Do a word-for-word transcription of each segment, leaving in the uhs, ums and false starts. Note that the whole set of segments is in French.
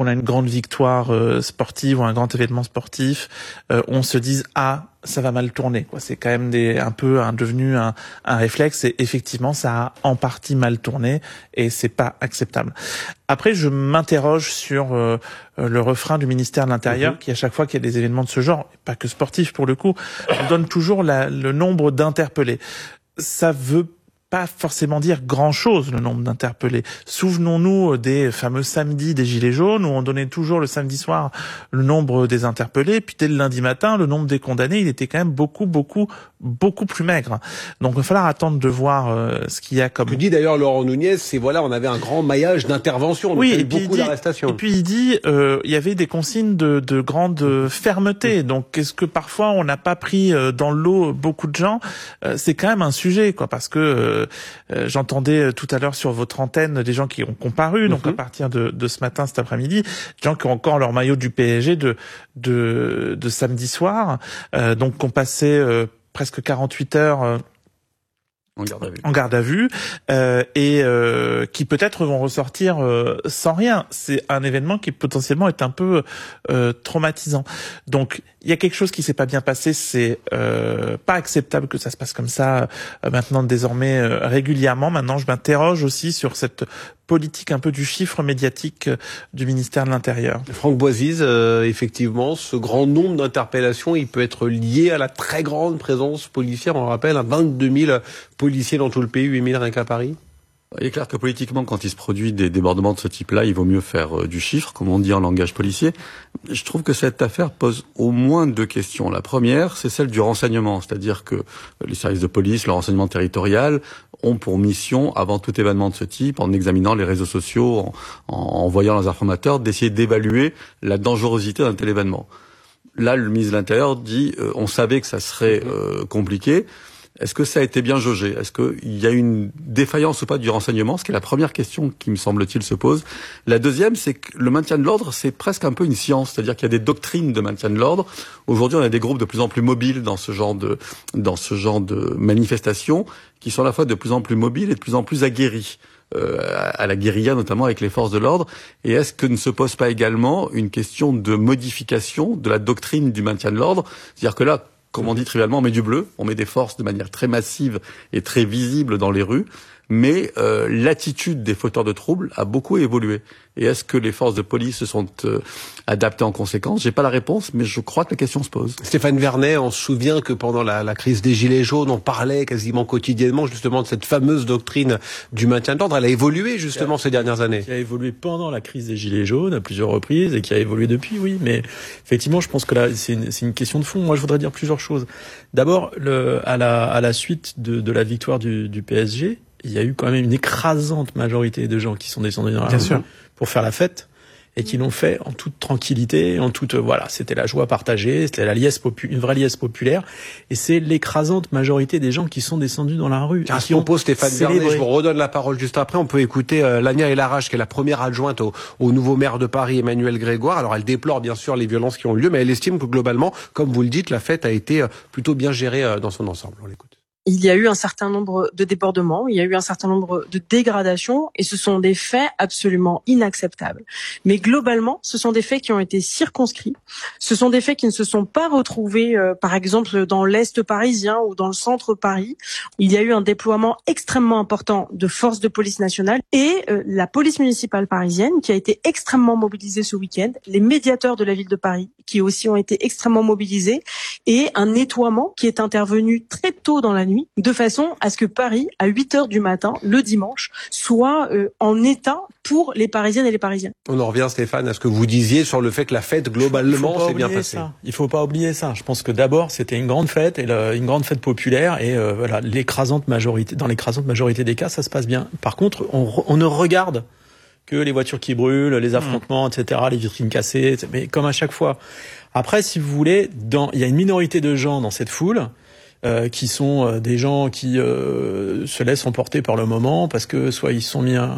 qu'on a une grande victoire euh, sportive ou un grand événement sportif, euh, on se dise ah ça va mal tourner, quoi. C'est quand même des, un peu un, devenu un, un réflexe, et effectivement ça a en partie mal tourné et c'est pas acceptable. Après, je m'interroge sur euh, le refrain du ministère de l'Intérieur, mmh. qui à chaque fois qu'il y a des événements de ce genre, pas que sportifs pour le coup, on donne toujours la, le nombre d'interpellés. Ça veut pas forcément dire grand-chose, le nombre d'interpellés. Souvenons-nous des fameux samedis des Gilets jaunes, où on donnait toujours le samedi soir le nombre des interpellés, puis dès le lundi matin, le nombre des condamnés, il était quand même beaucoup, beaucoup, beaucoup plus maigre. Donc il va falloir attendre de voir euh, ce qu'il y a comme... Tu dis d'ailleurs, Laurent Nunez, c'est voilà, on avait un grand maillage d'intervention, oui, il y a eu et puis beaucoup dit, d'arrestations. Et puis il dit, euh, il y avait des consignes de, de grande fermeté, donc est-ce que parfois on n'a pas pris dans l'eau beaucoup de gens? euh, C'est quand même un sujet, quoi, parce que... Euh, Euh, j'entendais tout à l'heure sur votre antenne des gens qui ont comparu, donc mm-hmm. à partir de, de ce matin, cet après-midi, des gens qui ont encore leur maillot du P S G de de, de samedi soir, euh, donc qui ont passé euh, presque quarante-huit heures euh, en garde à vue, en garde à vue euh, et euh, qui peut-être vont ressortir euh, sans rien. C'est un événement qui potentiellement est un peu euh, traumatisant. Donc il y a quelque chose qui s'est pas bien passé, c'est euh, pas acceptable que ça se passe comme ça euh, maintenant désormais euh, régulièrement. Maintenant, je m'interroge aussi sur cette politique un peu du chiffre médiatique euh, du ministère de l'Intérieur. Franck Boisise, euh, effectivement, ce grand nombre d'interpellations, il peut être lié à la très grande présence policière. On rappelle, hein, vingt-deux mille policiers dans tout le pays, huit mille rien qu'à Paris. Il est clair que politiquement, quand il se produit des débordements de ce type-là, il vaut mieux faire euh, du chiffre, comme on dit en langage policier. Je trouve que cette affaire pose au moins deux questions. La première, c'est celle du renseignement, c'est-à-dire que les services de police, le renseignement territorial, ont pour mission, avant tout événement de ce type, en examinant les réseaux sociaux, en, en voyant leurs informateurs, d'essayer d'évaluer la dangerosité d'un tel événement. Là, le ministre de l'Intérieur dit euh, on savait que ça serait euh, compliqué. Est-ce que ça a été bien jaugé? Est-ce qu'il y a une défaillance ou pas du renseignement? Ce qui est la première question qui, me semble-t-il, se pose. La deuxième, c'est que le maintien de l'ordre, c'est presque un peu une science. C'est-à-dire qu'il y a des doctrines de maintien de l'ordre. Aujourd'hui, on a des groupes de plus en plus mobiles dans ce genre de, dans ce genre de manifestations, qui sont à la fois de plus en plus mobiles et de plus en plus aguerris. Euh, à la guérilla, notamment avec les forces de l'ordre. Et est-ce que ne se pose pas également une question de modification de la doctrine du maintien de l'ordre? C'est-à-dire que là, comme on dit trivialement, on met du bleu, on met des forces de manière très massive et très visible dans les rues, mais euh, l'attitude des fauteurs de troubles a beaucoup évolué. Et est-ce que les forces de police se sont euh, adaptées en conséquence? J'ai pas la réponse, mais je crois que la question se pose. Stéphane Vernet, on se souvient que pendant la, la crise des Gilets jaunes, on parlait quasiment quotidiennement justement de cette fameuse doctrine du maintien de l'ordre. Elle a évolué justement qui a, ces dernières années. Qui a évolué pendant la crise des Gilets jaunes à plusieurs reprises et qui a évolué depuis, oui. Mais effectivement, je pense que là, c'est une, c'est une question de fond. Moi, je voudrais dire plusieurs choses. D'abord, le, à, la, à la suite de, de la victoire du, du P S G, il y a eu quand même une écrasante majorité de gens qui sont descendus dans la rue pour faire la fête et qui l'ont fait en toute tranquillité, en toute voilà, c'était la joie partagée, c'était la liesse popu- une vraie liesse populaire, et c'est l'écrasante majorité des gens qui sont descendus dans la rue. À ce propos, Stéphane Vernet, je vous redonne la parole juste après. On peut écouter euh, Lania Elharache, qui est la première adjointe au, au nouveau maire de Paris, Emmanuel Grégoire. Alors, elle déplore bien sûr les violences qui ont eu lieu, mais elle estime que globalement, comme vous le dites, la fête a été plutôt bien gérée euh, dans son ensemble. On l'écoute. Il y a eu un certain nombre de débordements, il y a eu un certain nombre de dégradations, et ce sont des faits absolument inacceptables. Mais globalement, ce sont des faits qui ont été circonscrits. Ce sont des faits qui ne se sont pas retrouvés, euh, par exemple, dans l'Est parisien ou dans le centre Paris. Il y a eu un déploiement extrêmement important de forces de police nationale et euh, la police municipale parisienne qui a été extrêmement mobilisée ce week-end, les médiateurs de la ville de Paris qui aussi ont été extrêmement mobilisés, et un nettoiement qui est intervenu très tôt dans la nuit, de façon à ce que Paris, à huit heures du matin, le dimanche, soit euh, en état pour les Parisiennes et les Parisiens. On en revient, Stéphane, à ce que vous disiez sur le fait que la fête, globalement, s'est bien passée. Ça. Il faut pas oublier ça. Je pense que d'abord, c'était une grande fête, et le, une grande fête populaire, et euh, voilà, l'écrasante majorité, dans l'écrasante majorité des cas, ça se passe bien. Par contre, on, on ne regarde que les voitures qui brûlent, les affrontements, mmh. et cetera, les vitrines cassées, mais comme à chaque fois. Après, si vous voulez, dans, il y a une minorité de gens dans cette foule, Euh, qui sont euh, des gens qui euh, se laissent emporter par le moment parce que soit ils sont mis un,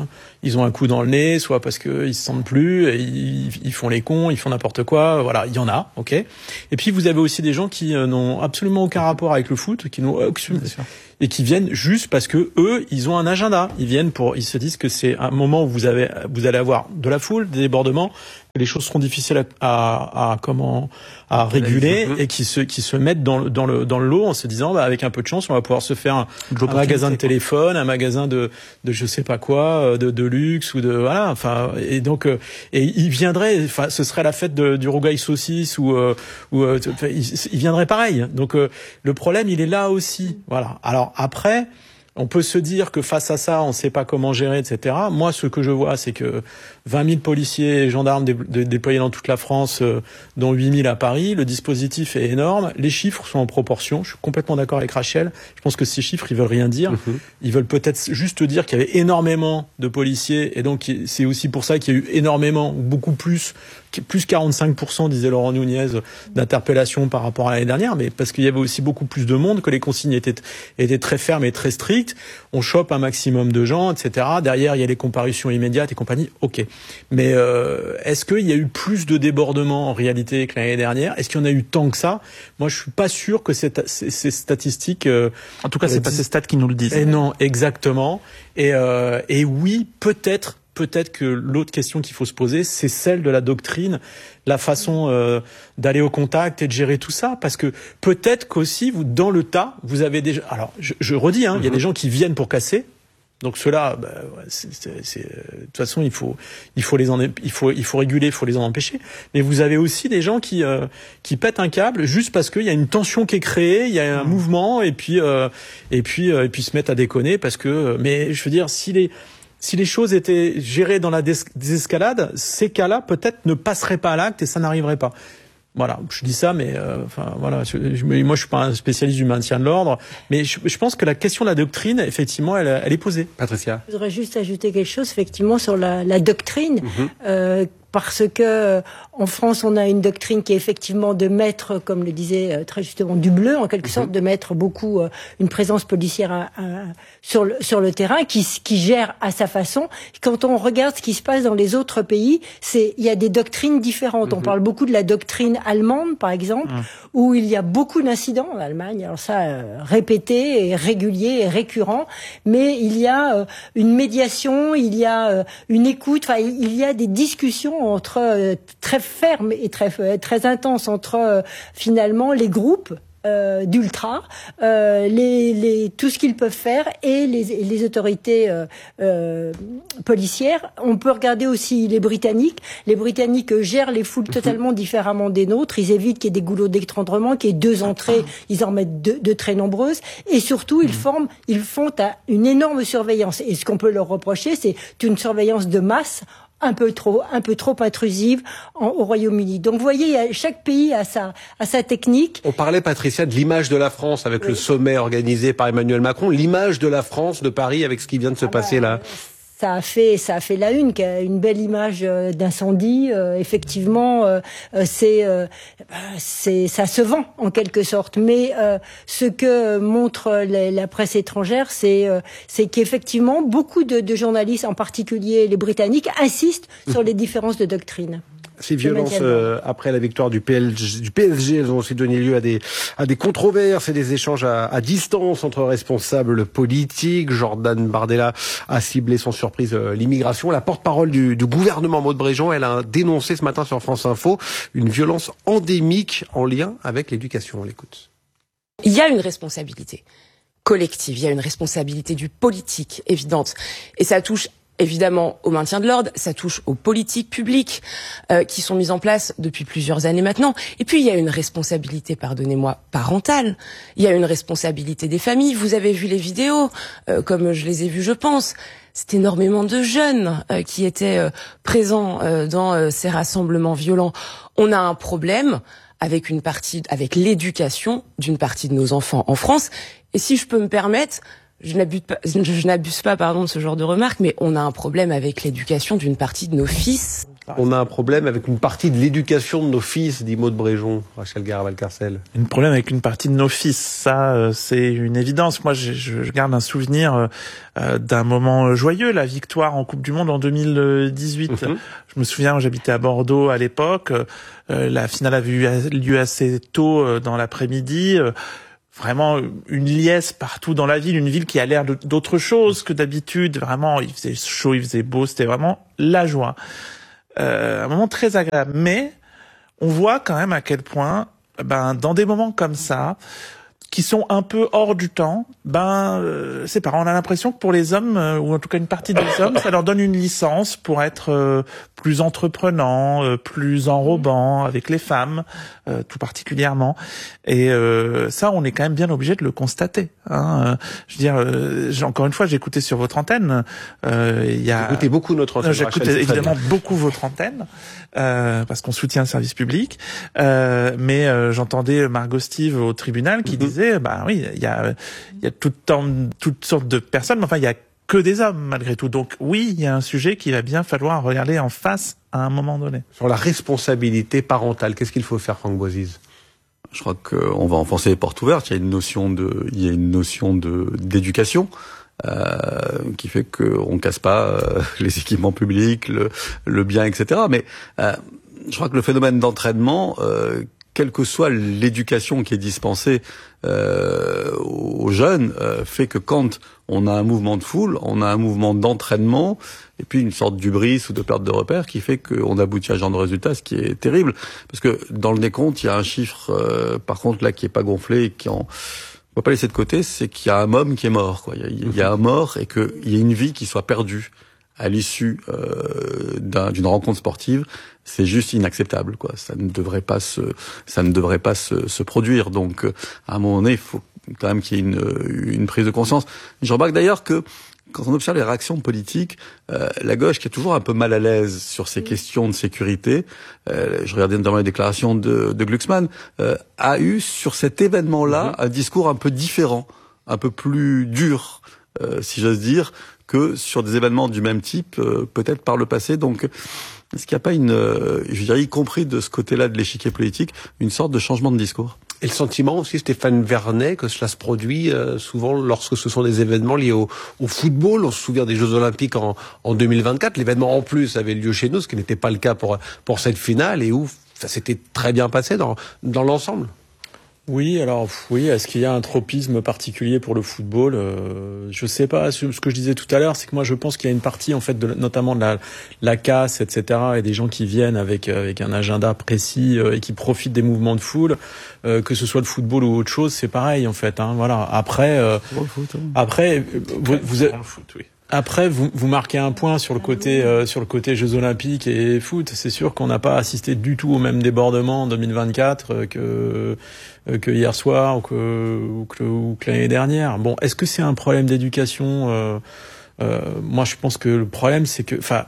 ils ont un coup dans le nez, soit parce que ils se sentent plus, et ils, ils font les cons, ils font n'importe quoi. Voilà, il y en a, ok. Et puis vous avez aussi des gens qui euh, n'ont absolument aucun rapport avec le foot, qui n'ont aucun, et qui viennent juste parce que eux, ils ont un agenda. Ils viennent pour, ils se disent que c'est un moment où vous avez, vous allez avoir de la foule, des débordements, que les choses seront difficiles à, à, à comment, à réguler, et qui se, qui se mettent dans le, dans le, dans le lot en se disant, bah, avec un peu de chance, on va pouvoir se faire un, un magasin de téléphone, un magasin de, de je sais pas quoi, de, de luxe ou de, voilà, enfin, et donc, et ils viendraient, enfin, ce serait la fête de, du rougail saucisse ou, ou, ils, ils viendraient pareil. Donc, le problème, il est là aussi. Voilà. Alors, après, on peut se dire que face à ça, on ne sait pas comment gérer, et cetera. Moi, ce que je vois, c'est que vingt mille policiers et gendarmes dé- dé- déployés dans toute la France, euh, dont huit mille à Paris. Le dispositif est énorme. Les chiffres sont en proportion. Je suis complètement d'accord avec Rachel. Je pense que ces chiffres, ils veulent rien dire. Mmh. Ils veulent peut-être juste dire qu'il y avait énormément de policiers. Et donc, c'est aussi pour ça qu'il y a eu énormément, beaucoup plus, plus quarante-cinq pour cent, disait Laurent Nunez, d'interpellations par rapport à l'année dernière. Mais parce qu'il y avait aussi beaucoup plus de monde, que les consignes étaient, étaient très fermes et très strictes. On chope un maximum de gens, et cetera. Derrière, il y a les comparutions immédiates et compagnie. OK. Mais euh, est-ce qu'il y a eu plus de débordements en réalité que l'année dernière ? Est-ce qu'il y en a eu tant que ça ? Moi, je suis pas sûr que ces, ces, ces statistiques... Euh, en tout cas, c'est euh, pas ces stats qui nous le disent. Et non, exactement. Et, euh, et oui, peut-être... Peut-être que l'autre question qu'il faut se poser, c'est celle de la doctrine, la façon euh, d'aller au contact et de gérer tout ça. Parce que peut-être qu'aussi, vous, dans le tas, vous avez déjà... Alors, je, je redis, hein, mm-hmm. il y a des gens qui viennent pour casser. Donc ceux-là, bah, c'est, c'est, c'est, de toute façon, il faut, il faut les en, il faut, il faut réguler, il faut les en empêcher. Mais vous avez aussi des gens qui, euh, qui pètent un câble juste parce qu'il y a une tension qui est créée, il y a un mmh. mouvement, et puis, euh, et puis, euh, et puis se mettent à déconner parce que. Mais je veux dire, si les Si les choses étaient gérées dans la désescalade, ces cas-là peut-être ne passeraient pas à l'acte et ça n'arriverait pas. Voilà, je dis ça, mais euh, enfin voilà. Je, je, moi, je suis pas un spécialiste du maintien de l'ordre, mais je, je pense que la question de la doctrine, effectivement, elle, elle est posée. Patricia. Je voudrais juste ajouter quelque chose, effectivement, sur la, la doctrine. Mmh. Euh, parce que en France, on a une doctrine qui est effectivement de mettre, comme le disait très justement du bleu, en quelque mmh. sorte, de mettre beaucoup euh, une présence policière à, à, sur le sur le terrain, qui qui gère à sa façon. Quand on regarde ce qui se passe dans les autres pays, c'est il y a des doctrines différentes. Mmh. On parle beaucoup de la doctrine allemande, par exemple, mmh. où il y a beaucoup d'incidents en Allemagne. Alors ça, euh, répété et régulier et récurrent, mais il y a euh, une médiation, il y a euh, une écoute. Enfin, il y a des discussions entre euh, très fermes et très très intenses entre euh, finalement les groupes euh, d'ultra, euh, les, les tout ce qu'ils peuvent faire et les, les autorités euh, euh, policières. On peut regarder aussi les Britanniques. Les Britanniques gèrent les foules totalement différemment des nôtres. Ils évitent qu'il y ait des goulots d'étranglement, qu'il y ait deux entrées. Ils en mettent deux, de très nombreuses. Et surtout, ils forment, ils font à une énorme surveillance. Et ce qu'on peut leur reprocher, c'est une surveillance de masse, un peu trop, un peu trop intrusive en, au Royaume-Uni. Donc, vous voyez, chaque pays a sa, a sa technique. On parlait, Patricia, de l'image de la France avec oui. le sommet organisé par Emmanuel Macron. L'image de la France, de Paris, avec ce qui vient de se ah passer bah, là. Ça a fait, ça a fait la une, qui a une belle image d'incendie. Euh, effectivement, euh, c'est, euh, c'est, ça se vend en quelque sorte. Mais euh, ce que montre la, la presse étrangère, c'est, euh, c'est qu'effectivement, beaucoup de, de journalistes, en particulier les Britanniques, insistent sur les différences de doctrine. Ces violences euh, après la victoire du P L G, du P S G, elles ont aussi donné lieu à des à des controverses et des échanges à, à distance entre responsables politiques. Jordan Bardella a ciblé sans surprise euh, l'immigration. La porte-parole du, du gouvernement, Maud Bréjean, elle a dénoncé ce matin sur France Info une violence endémique en lien avec l'éducation. On l'écoute. Il y a une responsabilité collective, il y a une responsabilité du politique évidente, et ça touche évidemment au maintien de l'ordre, ça touche aux politiques publiques euh, qui sont mises en place depuis plusieurs années maintenant. Et puis il y a une responsabilité, pardonnez-moi, parentale. Il y a une responsabilité des familles. Vous avez vu les vidéos, euh, comme je les ai vues, je pense. C'est énormément de jeunes euh, qui étaient euh, présents euh, dans euh, ces rassemblements violents. On a un problème avec une partie, avec l'éducation d'une partie de nos enfants en France. Et si je peux me permettre, Je n'abuse pas, je n'abuse pas, pardon, de ce genre de remarques, mais on a un problème avec l'éducation d'une partie de nos fils. On a un problème avec une partie de l'éducation de nos fils, dit Maud Bréjon, Rachel Garval-Carcel. Un problème avec une partie de nos fils, ça, euh, c'est une évidence. Moi, je, je garde un souvenir euh, d'un moment joyeux, la victoire en Coupe du Monde en deux mille dix-huit. Mm-hmm. Je me souviens, j'habitais à Bordeaux à l'époque. Euh, la finale avait eu lieu assez tôt euh, dans l'après-midi. Euh, Vraiment une liesse partout dans la ville, une ville qui a l'air d'autre chose que d'habitude. Vraiment, il faisait chaud, il faisait beau, c'était vraiment la joie. Euh, un moment très agréable. Mais on voit quand même à quel point, ben, dans des moments comme ça, qui sont un peu hors du temps, ben, euh, c'est pareil. On a l'impression que pour les hommes, euh, ou en tout cas une partie des hommes, ça leur donne une licence pour être euh, plus entreprenants, euh, plus enrobants avec les femmes, euh, tout particulièrement. Et euh, ça, on est quand même bien obligé de le constater. Hein. Je veux dire, euh, j'ai, encore une fois, j'ai écouté sur votre antenne. Euh, il y a. J'écoutais beaucoup notre antenne. J'écoute évidemment beaucoup votre antenne euh, parce qu'on soutient le service public. Euh, mais euh, j'entendais Margot Steve au tribunal qui mm-hmm. disait. Bah oui, il y a, il y a tout temps, toutes sortes de personnes, mais enfin, il y a que des hommes, malgré tout. Donc, oui, il y a un sujet qu'il va bien falloir regarder en face à un moment donné. Sur la responsabilité parentale, qu'est-ce qu'il faut faire, Franck Boisiz? Je crois qu'on va enfoncer les portes ouvertes. Il y a une notion de, il y a une notion de, d'éducation. Euh, qui fait qu'on casse pas euh, les équipements publics, le, le bien, et cetera. Mais euh, je crois que le phénomène d'entraînement, euh, quelle que soit l'éducation qui est dispensée euh, aux jeunes, euh, fait que quand on a un mouvement de foule, on a un mouvement d'entraînement, et puis une sorte d'hubris ou de perte de repère qui fait qu'on aboutit à ce genre de résultat, ce qui est terrible. Parce que dans le décompte, il y a un chiffre, euh, par contre, là, qui est pas gonflé, et qui en... on peut pas laisser de côté, c'est qu'il y a un homme qui est mort, quoi. Il y a, il y a un mort et qu'il y a une vie qui soit perdue à l'issue euh, d'un, d'une rencontre sportive. C'est juste inacceptable, quoi. Ça ne devrait pas se, ça ne devrait pas se, se produire. Donc, à un moment donné, il faut quand même qu'il y ait une, une prise de conscience. Je remarque d'ailleurs que quand on observe les réactions politiques, euh, la gauche qui est toujours un peu mal à l'aise sur ces questions de sécurité, euh, je regardais notamment les déclarations de, de Glucksmann, euh, a eu sur cet événement-là mmh. un discours un peu différent, un peu plus dur, euh, si j'ose dire, que sur des événements du même type, euh, peut-être par le passé. Donc, est-ce qu'il n'y a pas une, euh, je dirais, y compris de ce côté-là de l'échiquier politique, une sorte de changement de discours? Et le sentiment aussi, Stéphane Vernet, que cela se produit euh, souvent lorsque ce sont des événements liés au, au football. On se souvient des Jeux Olympiques en, en deux mille vingt-quatre. L'événement en plus avait lieu chez nous, ce qui n'était pas le cas pour, pour cette finale, et où ça s'était très bien passé dans, dans l'ensemble. Oui, alors oui, est-ce qu'il y a un tropisme particulier pour le football? euh, Je sais pas. Ce que je disais tout à l'heure, c'est que moi je pense qu'il y a une partie en fait, de, notamment de la, la casse, et cetera, et des gens qui viennent avec avec un agenda précis euh, et qui profitent des mouvements de foule, euh, que ce soit le football ou autre chose, c'est pareil en fait. Hein, voilà. Après, euh, foot, hein. après, vous, vous êtes. Foot, oui. Après, vous, vous marquez un point sur le côté euh, sur le côté Jeux Olympiques et foot. C'est sûr qu'on n'a pas assisté du tout au même débordement en deux mille vingt-quatre euh, que euh, que hier soir ou que ou que, ou que l'année dernière. Bon, est-ce que c'est un problème d'éducation? euh, euh, Moi, je pense que le problème, c'est que, enfin,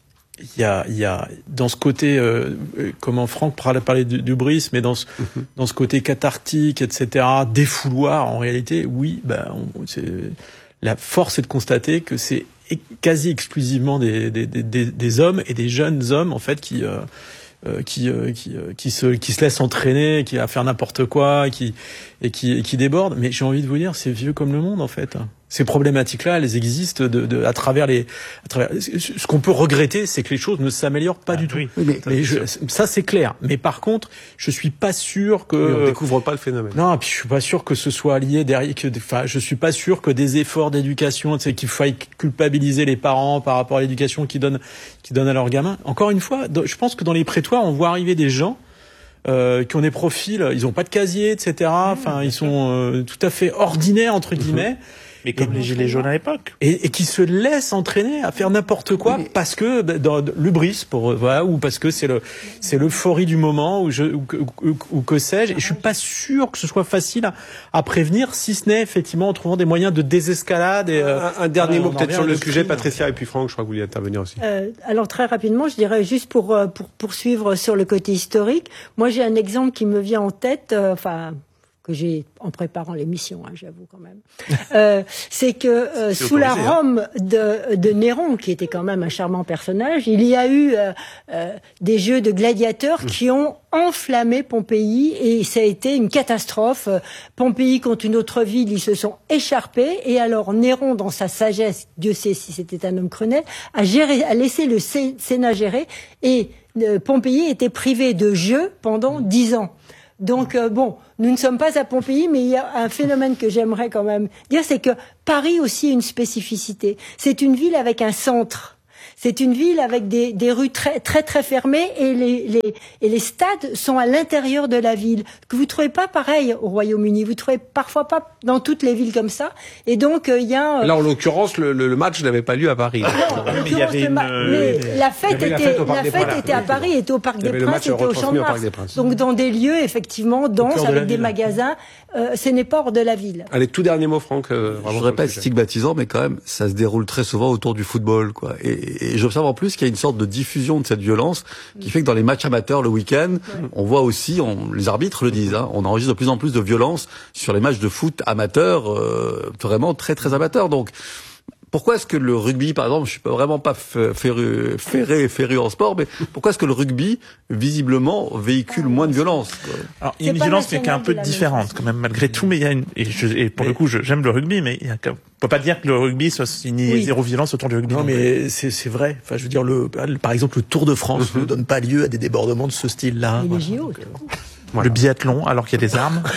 il y a il y a dans ce côté, euh, comment Franck parlait du, du bris, mais dans ce mm-hmm. dans ce côté cathartique, et cetera, défouloir. En réalité, oui, ben, on, c'est la force est de constater que c'est quasi exclusivement des, des, des, des hommes et des jeunes hommes en fait qui euh, qui euh, qui euh, qui se qui se laissent entraîner, qui à faire n'importe quoi, qui et qui et qui débordent. Mais j'ai envie de vous dire, c'est vieux comme le monde en fait. Ces problématiques-là, elles existent de, de, à travers les. À travers, ce qu'on peut regretter, c'est que les choses ne s'améliorent pas ah, du tout. Oui, mais, mais je, ça, c'est clair. Mais par contre, je suis pas sûr que. Oui, on découvre pas le phénomène. Non, puis je suis pas sûr que ce soit lié derrière. Que, enfin, je suis pas sûr que des efforts d'éducation, tu sais, qu'il faille culpabiliser les parents par rapport à l'éducation qu'ils donnent, qu'ils donnent à leurs gamins. Encore une fois, je pense que dans les prétoires, on voit arriver des gens. Euh, qui ont des profils, ils ont pas de casier, et cetera. Enfin, ils sont euh, tout à fait ordinaires entre guillemets. Mais comme et, les gilets jaunes à l'époque. Et, et qui se laissent entraîner à faire n'importe quoi mais... parce que dans l'hubris pour voilà ou parce que c'est le c'est l'euphorie du moment ou je ou, ou, ou que sais-je. Et je suis pas sûr que ce soit facile à, à prévenir, si ce n'est effectivement en trouvant des moyens de désescalade. Et, un, un dernier mot peut-être sur le sujet, Patricia et puis Franck. Je crois que vous vouliez intervenir aussi. Euh, alors très rapidement, je dirais juste pour pour poursuivre sur le côté historique. Moi, j'ai un exemple qui me vient en tête. Euh, enfin. que j'ai en préparant l'émission, hein, j'avoue quand même, euh, c'est que euh, c'est sous la Rome de, de Néron, qui était quand même un charmant personnage, il y a eu euh, euh, des jeux de gladiateurs mmh. qui ont enflammé Pompéi et ça a été une catastrophe. Pompéi contre une autre ville, ils se sont écharpés et alors Néron, dans sa sagesse, Dieu sait si c'était un homme cruel, a, géré, a laissé le Sénat gérer et euh, Pompéi était privé de jeu pendant dix ans. Donc euh, bon, nous ne sommes pas à Pompéi, mais il y a un phénomène que j'aimerais quand même dire, c'est que Paris aussi a une spécificité. C'est une ville avec un centre. C'est une ville avec des, des rues très très très fermées et les, les et les stades sont à l'intérieur de la ville. Que vous trouvez pas pareil au Royaume-Uni. Vous trouvez parfois pas dans toutes les villes comme ça. Et donc il euh, y a. Euh... Là en l'occurrence le, le match n'avait pas lieu à Paris. Non, en l'occurrence le match. Mais la fête était la fête, la fête était à Paris, était au Parc des Princes, était au Champ de Mars. Donc dans des lieux effectivement denses avec des magasins. Euh, ce n'est pas hors de la ville. Allez, tout dernier mot, Franck. Euh, je voudrais pas être stigmatisant, mais quand même, ça se déroule très souvent autour du football, quoi. Et, et j'observe en plus qu'il y a une sorte de diffusion de cette violence qui fait que dans les matchs amateurs le week-end, ouais. on voit aussi, on, les arbitres le disent, hein, on enregistre de plus en plus de violence sur les matchs de foot amateurs, euh, vraiment très très amateurs. Donc pourquoi est-ce que le rugby, par exemple, je suis pas vraiment pas ferré, ferré, ferré en sport, mais pourquoi est-ce que le rugby, visiblement, véhicule moins de violence, quoi? Alors, il y a une violence qui est un peu différente, quand même, malgré tout, mais il y a une, et, je, et pour mais, le coup, je, j'aime le rugby, mais il y a, on peut pas dire que le rugby soit signé oui. zéro violence autour du rugby. Non, mais c'est, c'est vrai. Enfin, je veux dire, le, par exemple, le Tour de France mm-hmm. ne donne pas lieu à des débordements de ce style-là. Et les J O. Voilà. Le biathlon, alors qu'il y a des armes.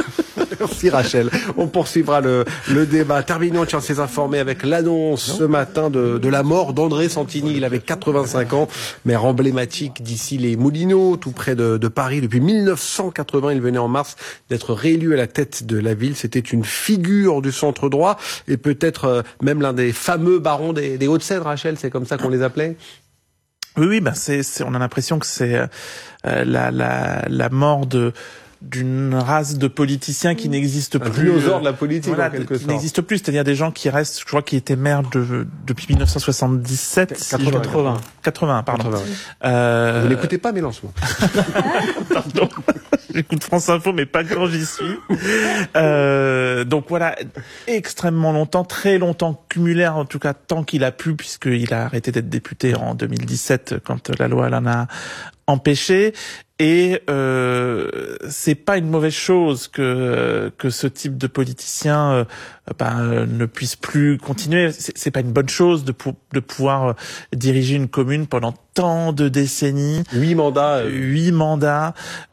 Merci Rachel. On poursuivra le, le débat. Terminons, tiens, ces informés avec l'annonce non. ce matin de, de la mort d'André Santini. Il avait quatre-vingt-cinq ans, maire emblématique d'ici les Moulineaux, tout près de, de Paris. Depuis mille neuf cent quatre-vingts, il venait en mars d'être réélu à la tête de la ville. C'était une figure du centre droit et peut-être euh, même l'un des fameux barons des, des Hauts-de-Seine, Rachel, c'est comme ça qu'on les appelait? Oui, oui, bah c'est, c'est, on a l'impression que c'est euh, la, la, la mort de d'une race de politiciens qui n'existe plus. Un dinosaure de la politique, voilà, en quelque qui sorte. n'existe plus, c'est-à-dire des gens qui restent, je crois, qui étaient maires de, depuis mille neuf cent soixante-dix-sept. quatre-vingts. quatre-vingts. quatre-vingts, pardon. quatre-vingts. Euh... Vous n'écoutez pas Mélenchon. Pardon. J'écoute France Info, mais pas quand j'y suis. Euh, donc voilà, extrêmement longtemps, très longtemps, cumulaire, en tout cas, tant qu'il a pu, puisqu'il a arrêté d'être député en deux mille dix-sept, quand la loi l'en a empêché. Et euh, c'est pas une mauvaise chose que que ce type de politicien euh, ben, ne puisse plus continuer. C'est, c'est pas une bonne chose de pou- de pouvoir diriger une commune pendant tant de décennies, huit mandats, euh... huit mandats,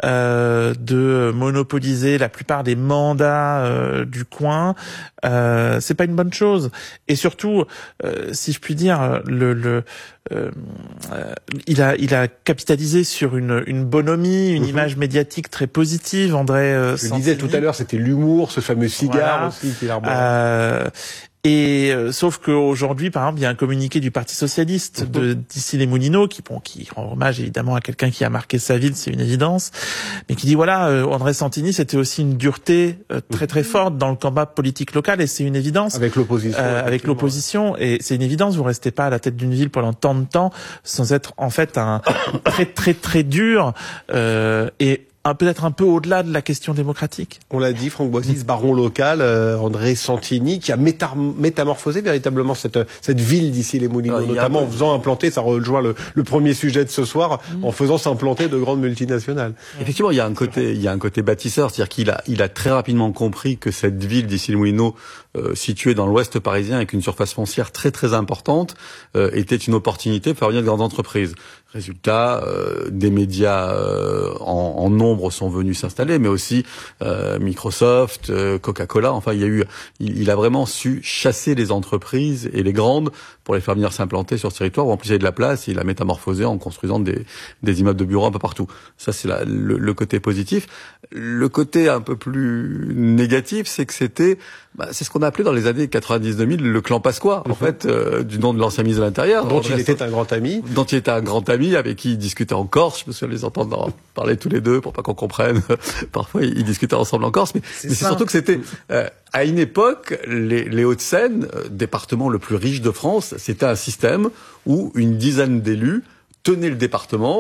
euh, de monopoliser la plupart des mandats euh, du coin. Euh, c'est pas une bonne chose. Et surtout, euh, si je puis dire, le le euh, euh, il a il a capitalisé sur une une bonhomie, une mmh. image médiatique très positive. André euh, je le disais tout à l'heure, c'était l'humour, ce fameux cigare voilà. aussi qu'il arbore. Euh, et euh, sauf qu'aujourd'hui, par exemple, il y a un communiqué du Parti socialiste mmh. de d'ici les Moulineaux qui bon qui rend hommage évidemment à quelqu'un qui a marqué sa ville, c'est une évidence, mais qui dit voilà, euh, André Santini, c'était aussi une dureté euh, très très forte dans le combat politique local et c'est une évidence. Avec l'opposition. Euh, avec l'opposition et c'est une évidence. Vous restez pas à la tête d'une ville pendant tant de temps sans être en fait un très très très dur euh, et un, peut-être un peu au-delà de la question démocratique. On l'a dit, Franck Boissy, ce baron local, euh, André Santini, qui a métar- métamorphosé véritablement cette, cette ville d'ici les Moulineaux, ah, notamment a... en faisant implanter, ça rejoint le, le premier sujet de ce soir, mmh. en faisant s'implanter de grandes multinationales. Effectivement, il y a un côté, il y a un côté bâtisseur, c'est-à-dire qu'il a, il a très rapidement compris que cette ville d'ici les Moulineaux, euh, située dans l'ouest parisien avec une surface foncière très très importante, euh, était une opportunité pour faire venir de grandes entreprises. Résultat, euh, des médias euh, en, en nombre sont venus s'installer, mais aussi euh, Microsoft, euh, Coca-Cola. Enfin, il y a eu, il, il a vraiment su chasser les entreprises et les grandes pour les faire venir s'implanter sur ce territoire où en plus il y avait de la place. Et il a métamorphosé en construisant des, des immeubles de bureaux un peu partout. Ça, c'est la, le, le côté positif. Le côté un peu plus négatif, c'est que c'était, bah, c'est ce qu'on a appelé dans les années quatre-vingt-dix deux mille le clan Pasqua, en fait, euh, du nom de l'ancien ministre de l'Intérieur. Dont il était un grand ami. Dont il était un grand ami. Avec qui ils discutaient en Corse, je me souviens les entendre parler tous les deux pour pas qu'on comprenne. Parfois ils discutaient ensemble en Corse, mais c'est, mais c'est surtout que c'était euh, à une époque les, les Hauts-de-Seine, euh, département le plus riche de France, c'était un système où une dizaine d'élus tenaient le département.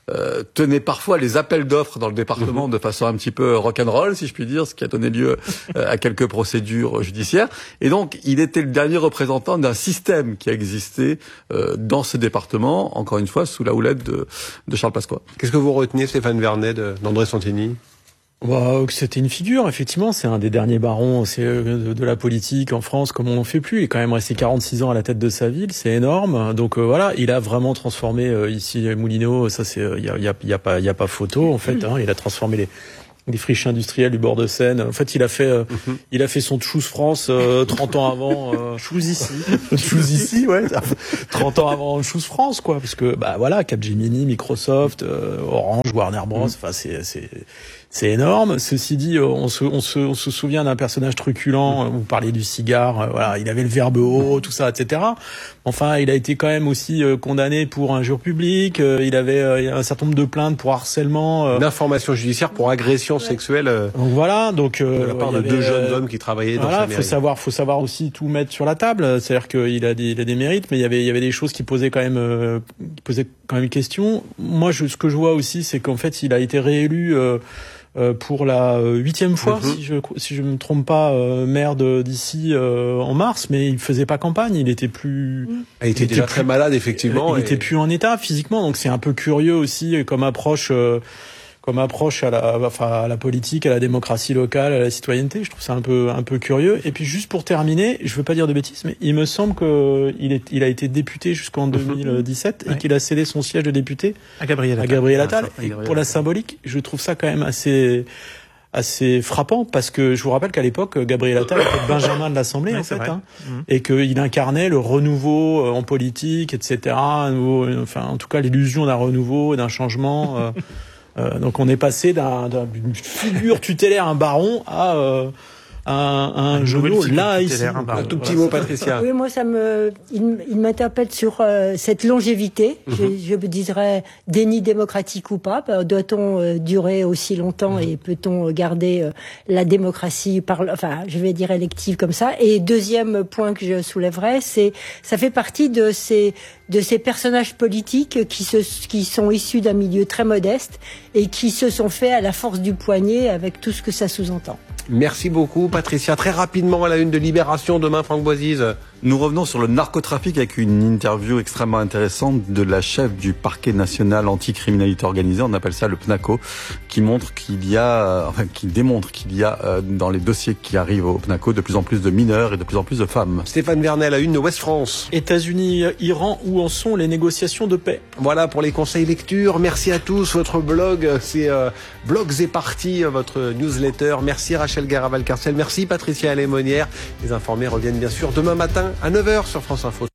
euh, tenait parfois les appels d'offres dans le département de façon un petit peu rock'n'roll, si je puis dire, ce qui a donné lieu euh, à quelques procédures judiciaires. Et donc, il était le dernier représentant d'un système qui a existé euh, dans ce département, encore une fois, sous la houlette de, de Charles Pasqua. Qu'est-ce que vous retenez, Stéphane Vernet, de, d'André Santini ? Bah, c'était une figure, effectivement. C'est un des derniers barons c'est de, de la politique en France, comme on n'en fait plus. Il est quand même resté quarante-six ans à la tête de sa ville, c'est énorme. Donc euh, voilà, il a vraiment transformé euh, ici Moulineau. Ça, c'est il y a, y a, y a pas, il y a pas photo en fait. Hein, il a transformé les des friches industrielles du bord de Seine. En fait, il a fait, euh, mm-hmm. il a fait son Choose France euh, trente ans avant. Euh, Choose ici, Choose ici, ouais. trente ans avant Choose France, quoi. Parce que bah voilà, Capgemini, Microsoft, euh, Orange, Warner Bros. Enfin, mm. c'est c'est c'est énorme. Ceci dit, on se on se on se souvient d'un personnage truculent. Vous parliez du cigare. Voilà, il avait le verbe haut, tout ça, et cetera. Enfin, il a été quand même aussi euh, condamné pour injure publique. Euh, il avait euh, un certain nombre de plaintes pour harcèlement. Euh, D'informations judiciaires pour agression sexuelle. Euh, donc voilà, donc euh, de la part de avait, deux jeunes hommes qui travaillaient dans voilà, sa mairie. Faut savoir, faut savoir aussi tout mettre sur la table. C'est-à-dire qu'il a des, il a des mérites, mais il y avait, il y avait des choses qui posaient quand même, euh, qui posaient quand même question. Moi, je, ce que je vois aussi, c'est qu'en fait, il a été réélu. Euh, Euh, pour la huitième fois, mm-hmm. si je si je me trompe pas, euh, maire de, d'ici euh, en mars, mais il faisait pas campagne, il était plus, mm. il était il déjà était très plus, malade effectivement, il et... était plus en état physiquement, donc c'est un peu curieux aussi comme approche. Euh, comme approche à la, enfin, à la politique, à la démocratie locale, à la citoyenneté. Je trouve ça un peu, un peu curieux. Et puis, juste pour terminer, je veux pas dire de bêtises, mais il me semble que il est, il a été député jusqu'en deux mille dix-sept ouais. et qu'il a cédé son siège de député à Gabriel Attal. À Gabriel Attal. Ah, et pour la symbolique, je trouve ça quand même assez, assez frappant parce que je vous rappelle qu'à l'époque, Gabriel Attal était le Benjamin de l'Assemblée, ouais, en fait, hein, mmh. et qu'il incarnait le renouveau en politique, et cetera. Enfin, en tout cas, l'illusion d'un renouveau, d'un changement. euh, Euh, donc on est passé d'un, d'une figure tutélaire, un baron, à euh, un, un genou là ici. Un, un tout petit mot, Patricia. Oui, moi ça me, il, il m'interpelle sur euh, cette longévité. Mm-hmm. Je, je me dirais déni démocratique ou pas. Doit-on euh, durer aussi longtemps mm-hmm. et peut-on garder euh, la démocratie par, enfin, je vais dire élective comme ça. Et deuxième point que je soulèverais, c'est ça fait partie de ces de ces personnages politiques qui se qui sont issus d'un milieu très modeste et qui se sont faits à la force du poignet avec tout ce que ça sous-entend. Merci beaucoup, Patricia. Très rapidement, à la une de Libération, demain, Franck Boisise. Nous revenons sur le narcotrafic avec une interview extrêmement intéressante de la chef du parquet national anticriminalité organisée, on appelle ça le P N A C O, qui montre qu'il y a, enfin, qui démontre qu'il y a euh, dans les dossiers qui arrivent au P N A C O de plus en plus de mineurs et de plus en plus de femmes. Stéphane Vernet, à la une de Ouest France. États-Unis, Iran, où en sont les négociations de paix? Voilà pour les conseils lecture. Merci à tous. Votre blog, c'est euh, Blogs et Parties, votre newsletter. Merci Rachel Guerra-Valcarcel. Merci Patricia Alémonière. Les informés reviennent bien sûr demain matin à neuf heures sur France Info.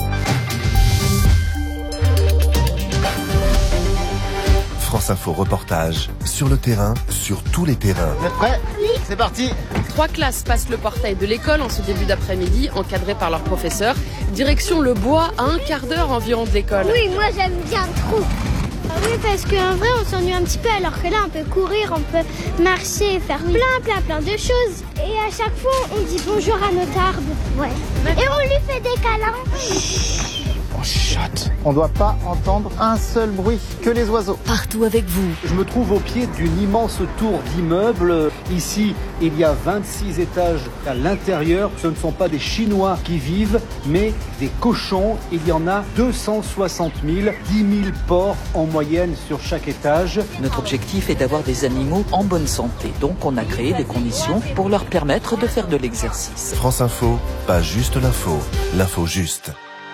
France Info reportage sur le terrain, sur tous les terrains. Vous êtes prêts ? Oui. C'est parti. Trois classes passent le portail de l'école en ce début d'après-midi, encadrées par leurs professeurs. Direction le bois, à un quart d'heure environ de l'école. Oui, moi j'aime bien trop. Oui, parce qu'en vrai, on s'ennuie un petit peu, alors que là, on peut courir, on peut marcher, faire plein, plein, plein de choses. Et à chaque fois, on dit bonjour à notre arbre. Ouais. Et on lui fait des câlins. Oh, chut. On ne doit pas entendre un seul bruit, que les oiseaux. Partout avec vous. Je me trouve au pied d'une immense tour d'immeubles. Ici, il y a vingt-six étages à l'intérieur. Ce ne sont pas des Chinois qui vivent, mais des cochons. Il y en a deux cent soixante mille, dix mille porcs en moyenne sur chaque étage. Notre objectif est d'avoir des animaux en bonne santé. Donc on a créé des conditions pour leur permettre de faire de l'exercice. France Info, pas juste l'info, l'info juste.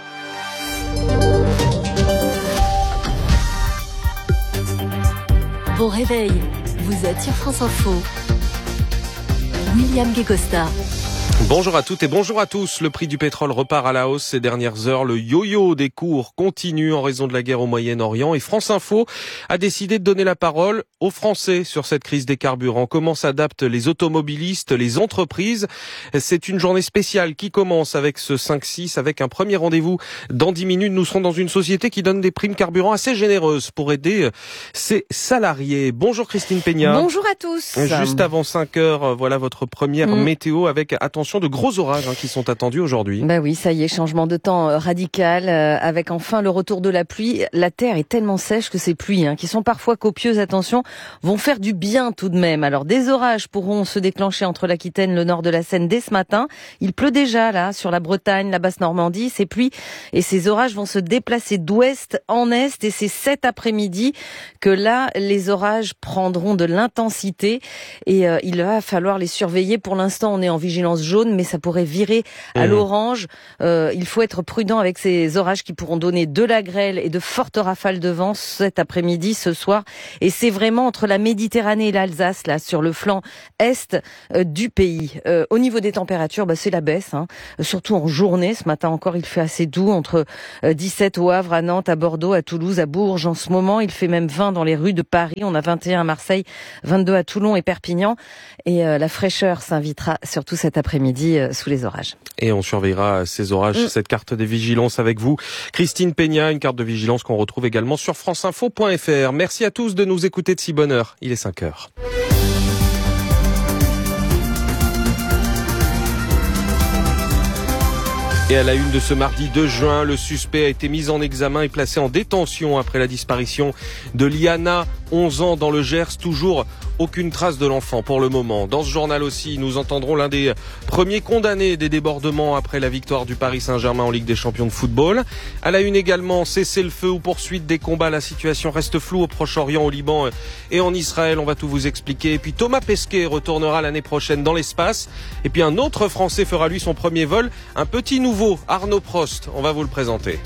Bon réveil, vous êtes sur France Info. William Guécosta. Bonjour à toutes et bonjour à tous. Le prix du pétrole repart à la hausse ces dernières heures. Le yo-yo des cours continue en raison de la guerre au Moyen-Orient. Et France Info a décidé de donner la parole aux Français sur cette crise des carburants. Comment s'adaptent les automobilistes, les entreprises? C'est une journée spéciale qui commence avec ce cinq six, avec un premier rendez-vous dans dix minutes. Nous serons dans une société qui donne des primes carburant assez généreuses pour aider ses salariés. Bonjour Christine Peña. Bonjour à tous. Juste avant cinq heures, voilà votre première mmh. météo avec, attention, attention, de gros orages hein, qui sont attendus aujourd'hui. Bah oui, ça y est, changement de temps euh, radical, euh, avec enfin le retour de la pluie. La terre est tellement sèche que ces pluies, hein, qui sont parfois copieuses, attention, vont faire du bien tout de même. Alors des orages pourront se déclencher entre l'Aquitaine, le nord de la Seine dès ce matin. Il pleut déjà là, sur la Bretagne, la Basse-Normandie. Ces pluies et ces orages vont se déplacer d'ouest en est, et c'est cet après-midi que là, les orages prendront de l'intensité et euh, il va falloir les surveiller. Pour l'instant, on est en vigilance jaune, mais ça pourrait virer à mmh. l'orange. Euh, il faut être prudent avec ces orages qui pourront donner de la grêle et de fortes rafales de vent cet après-midi, ce soir. Et c'est vraiment entre la Méditerranée et l'Alsace, là, sur le flanc est euh, du pays. Euh, au niveau des températures, bah, c'est la baisse, hein. Surtout en journée. Ce matin encore, il fait assez doux, entre euh, dix-sept au Havre, à Nantes, à Bordeaux, à Toulouse, à Bourges. En ce moment, il fait même vingt dans les rues de Paris. On a vingt et un à Marseille, vingt-deux à Toulon et Perpignan. Et euh, la fraîcheur s'invitera surtout cet après-midi euh, sous les orages. Et on surveillera ces orages, mmh. cette carte des vigilances avec vous. Christine Peña, une carte de vigilance qu'on retrouve également sur franceinfo point f r. Merci à tous de nous écouter de si bonne heure. Il est cinq heures. Et à la une de ce mardi deux juin, le suspect a été mis en examen et placé en détention après la disparition de Liana, onze ans, dans le Gers. Toujours aucune trace de l'enfant pour le moment. Dans ce journal aussi, nous entendrons l'un des premiers condamnés des débordements après la victoire du Paris Saint-Germain en Ligue des Champions de football. À la une également, cessez-le-feu ou poursuite des combats. La situation reste floue au Proche-Orient, au Liban et en Israël. On va tout vous expliquer. Et puis Thomas Pesquet retournera l'année prochaine dans l'espace. Et puis un autre Français fera lui son premier vol, un petit nouveau, Arnaud Prost. On va vous le présenter.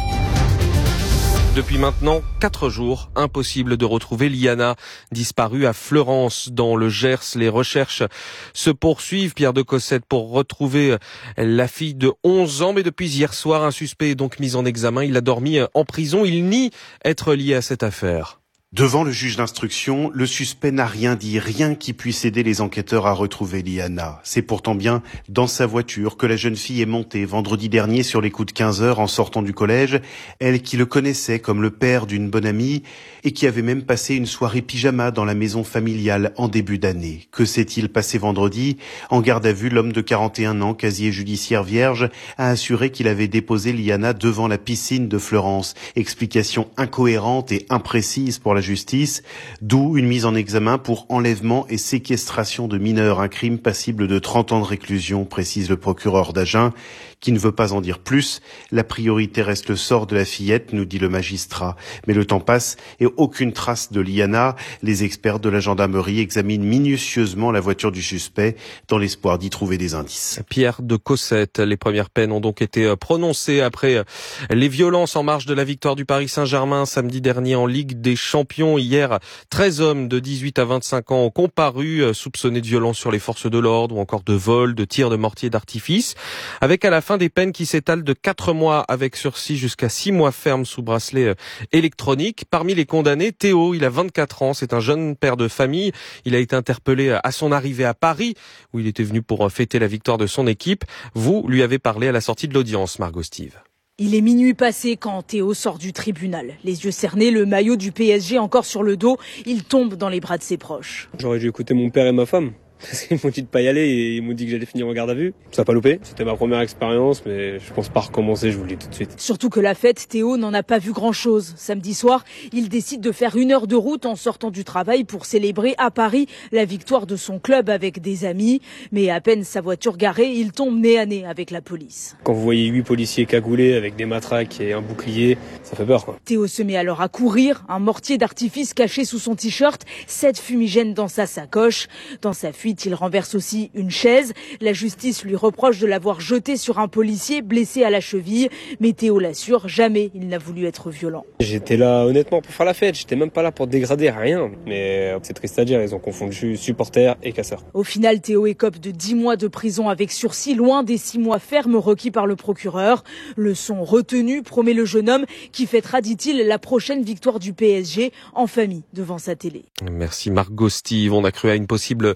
Depuis maintenant quatre jours, impossible de retrouver Liana, disparue à Fleurance dans le Gers. Les recherches se poursuivent, Pierre de Cossette, pour retrouver la fille de onze ans. Mais depuis hier soir, un suspect est donc mis en examen. Il a dormi en prison. Il nie être lié à cette affaire. Devant le juge d'instruction, le suspect n'a rien dit, rien qui puisse aider les enquêteurs à retrouver Liana. C'est pourtant bien dans sa voiture que la jeune fille est montée vendredi dernier sur les coups de quinze heures en sortant du collège, elle qui le connaissait comme le père d'une bonne amie et qui avait même passé une soirée pyjama dans la maison familiale en début d'année. Que s'est-il passé vendredi ? En garde à vue, l'homme de quarante et un ans, casier judiciaire vierge, a assuré qu'il avait déposé Liana devant la piscine de Fleurance. Explication incohérente et imprécise pour la justice, d'où une mise en examen pour enlèvement et séquestration de mineurs, un crime passible de trente ans de réclusion, précise le procureur d'Agen, qui ne veut pas en dire plus. La priorité reste le sort de la fillette, nous dit le magistrat. Mais le temps passe et aucune trace de Liana. Les experts de la gendarmerie examinent minutieusement la voiture du suspect dans l'espoir d'y trouver des indices. Pierre de Cossette, les premières peines ont donc été prononcées après les violences en marge de la victoire du Paris Saint-Germain samedi dernier en Ligue des Champions. Hier, treize hommes de dix-huit à vingt-cinq ans ont comparu, soupçonnés de violence sur les forces de l'ordre ou encore de vol, de tir de mortier d'artifice, avec à la fin des peines qui s'étalent de quatre mois avec sursis jusqu'à six mois ferme sous bracelet électronique. Parmi les condamnés, Théo, il a vingt-quatre ans, c'est un jeune père de famille. Il a été interpellé à son arrivée à Paris, où il était venu pour fêter la victoire de son équipe. Vous lui avez parlé à la sortie de l'audience, Margot Steve. Il est minuit passé quand Théo sort du tribunal. Les yeux cernés, le maillot du P S G encore sur le dos, il tombe dans les bras de ses proches. J'aurais dû écouter mon père et ma femme. Parce qu'ils m'ont dit de pas y aller et ils m'ont dit que j'allais finir en garde à vue. Ça n'a pas loupé. C'était ma première expérience, mais je pense pas recommencer, je vous le dis tout de suite. Surtout que la fête, Théo n'en a pas vu grand-chose. Samedi soir, il décide de faire une heure de route en sortant du travail pour célébrer à Paris la victoire de son club avec des amis. Mais à peine sa voiture garée, il tombe nez à nez avec la police. Quand vous voyez huit policiers cagoulés avec des matraques et un bouclier, ça fait peur, quoi. Théo se met alors à courir, un mortier d'artifice caché sous son t-shirt, sept fumigènes dans sa sacoche. Dans sa fuite, il renverse aussi une chaise. La justice lui reproche de l'avoir jeté sur un policier blessé à la cheville. Mais Théo l'assure, jamais il n'a voulu être violent. J'étais là honnêtement pour faire la fête. J'étais même pas là pour dégrader, rien. Mais c'est triste à dire, ils ont confondu supporters et casseurs. Au final, Théo écope de dix mois de prison avec sursis, loin des six mois fermes requis par le procureur. Leçon retenue, promet le jeune homme qui fêtera, dit-il, la prochaine victoire du P S G en famille devant sa télé. Merci Margot Steve. On a cru à une possible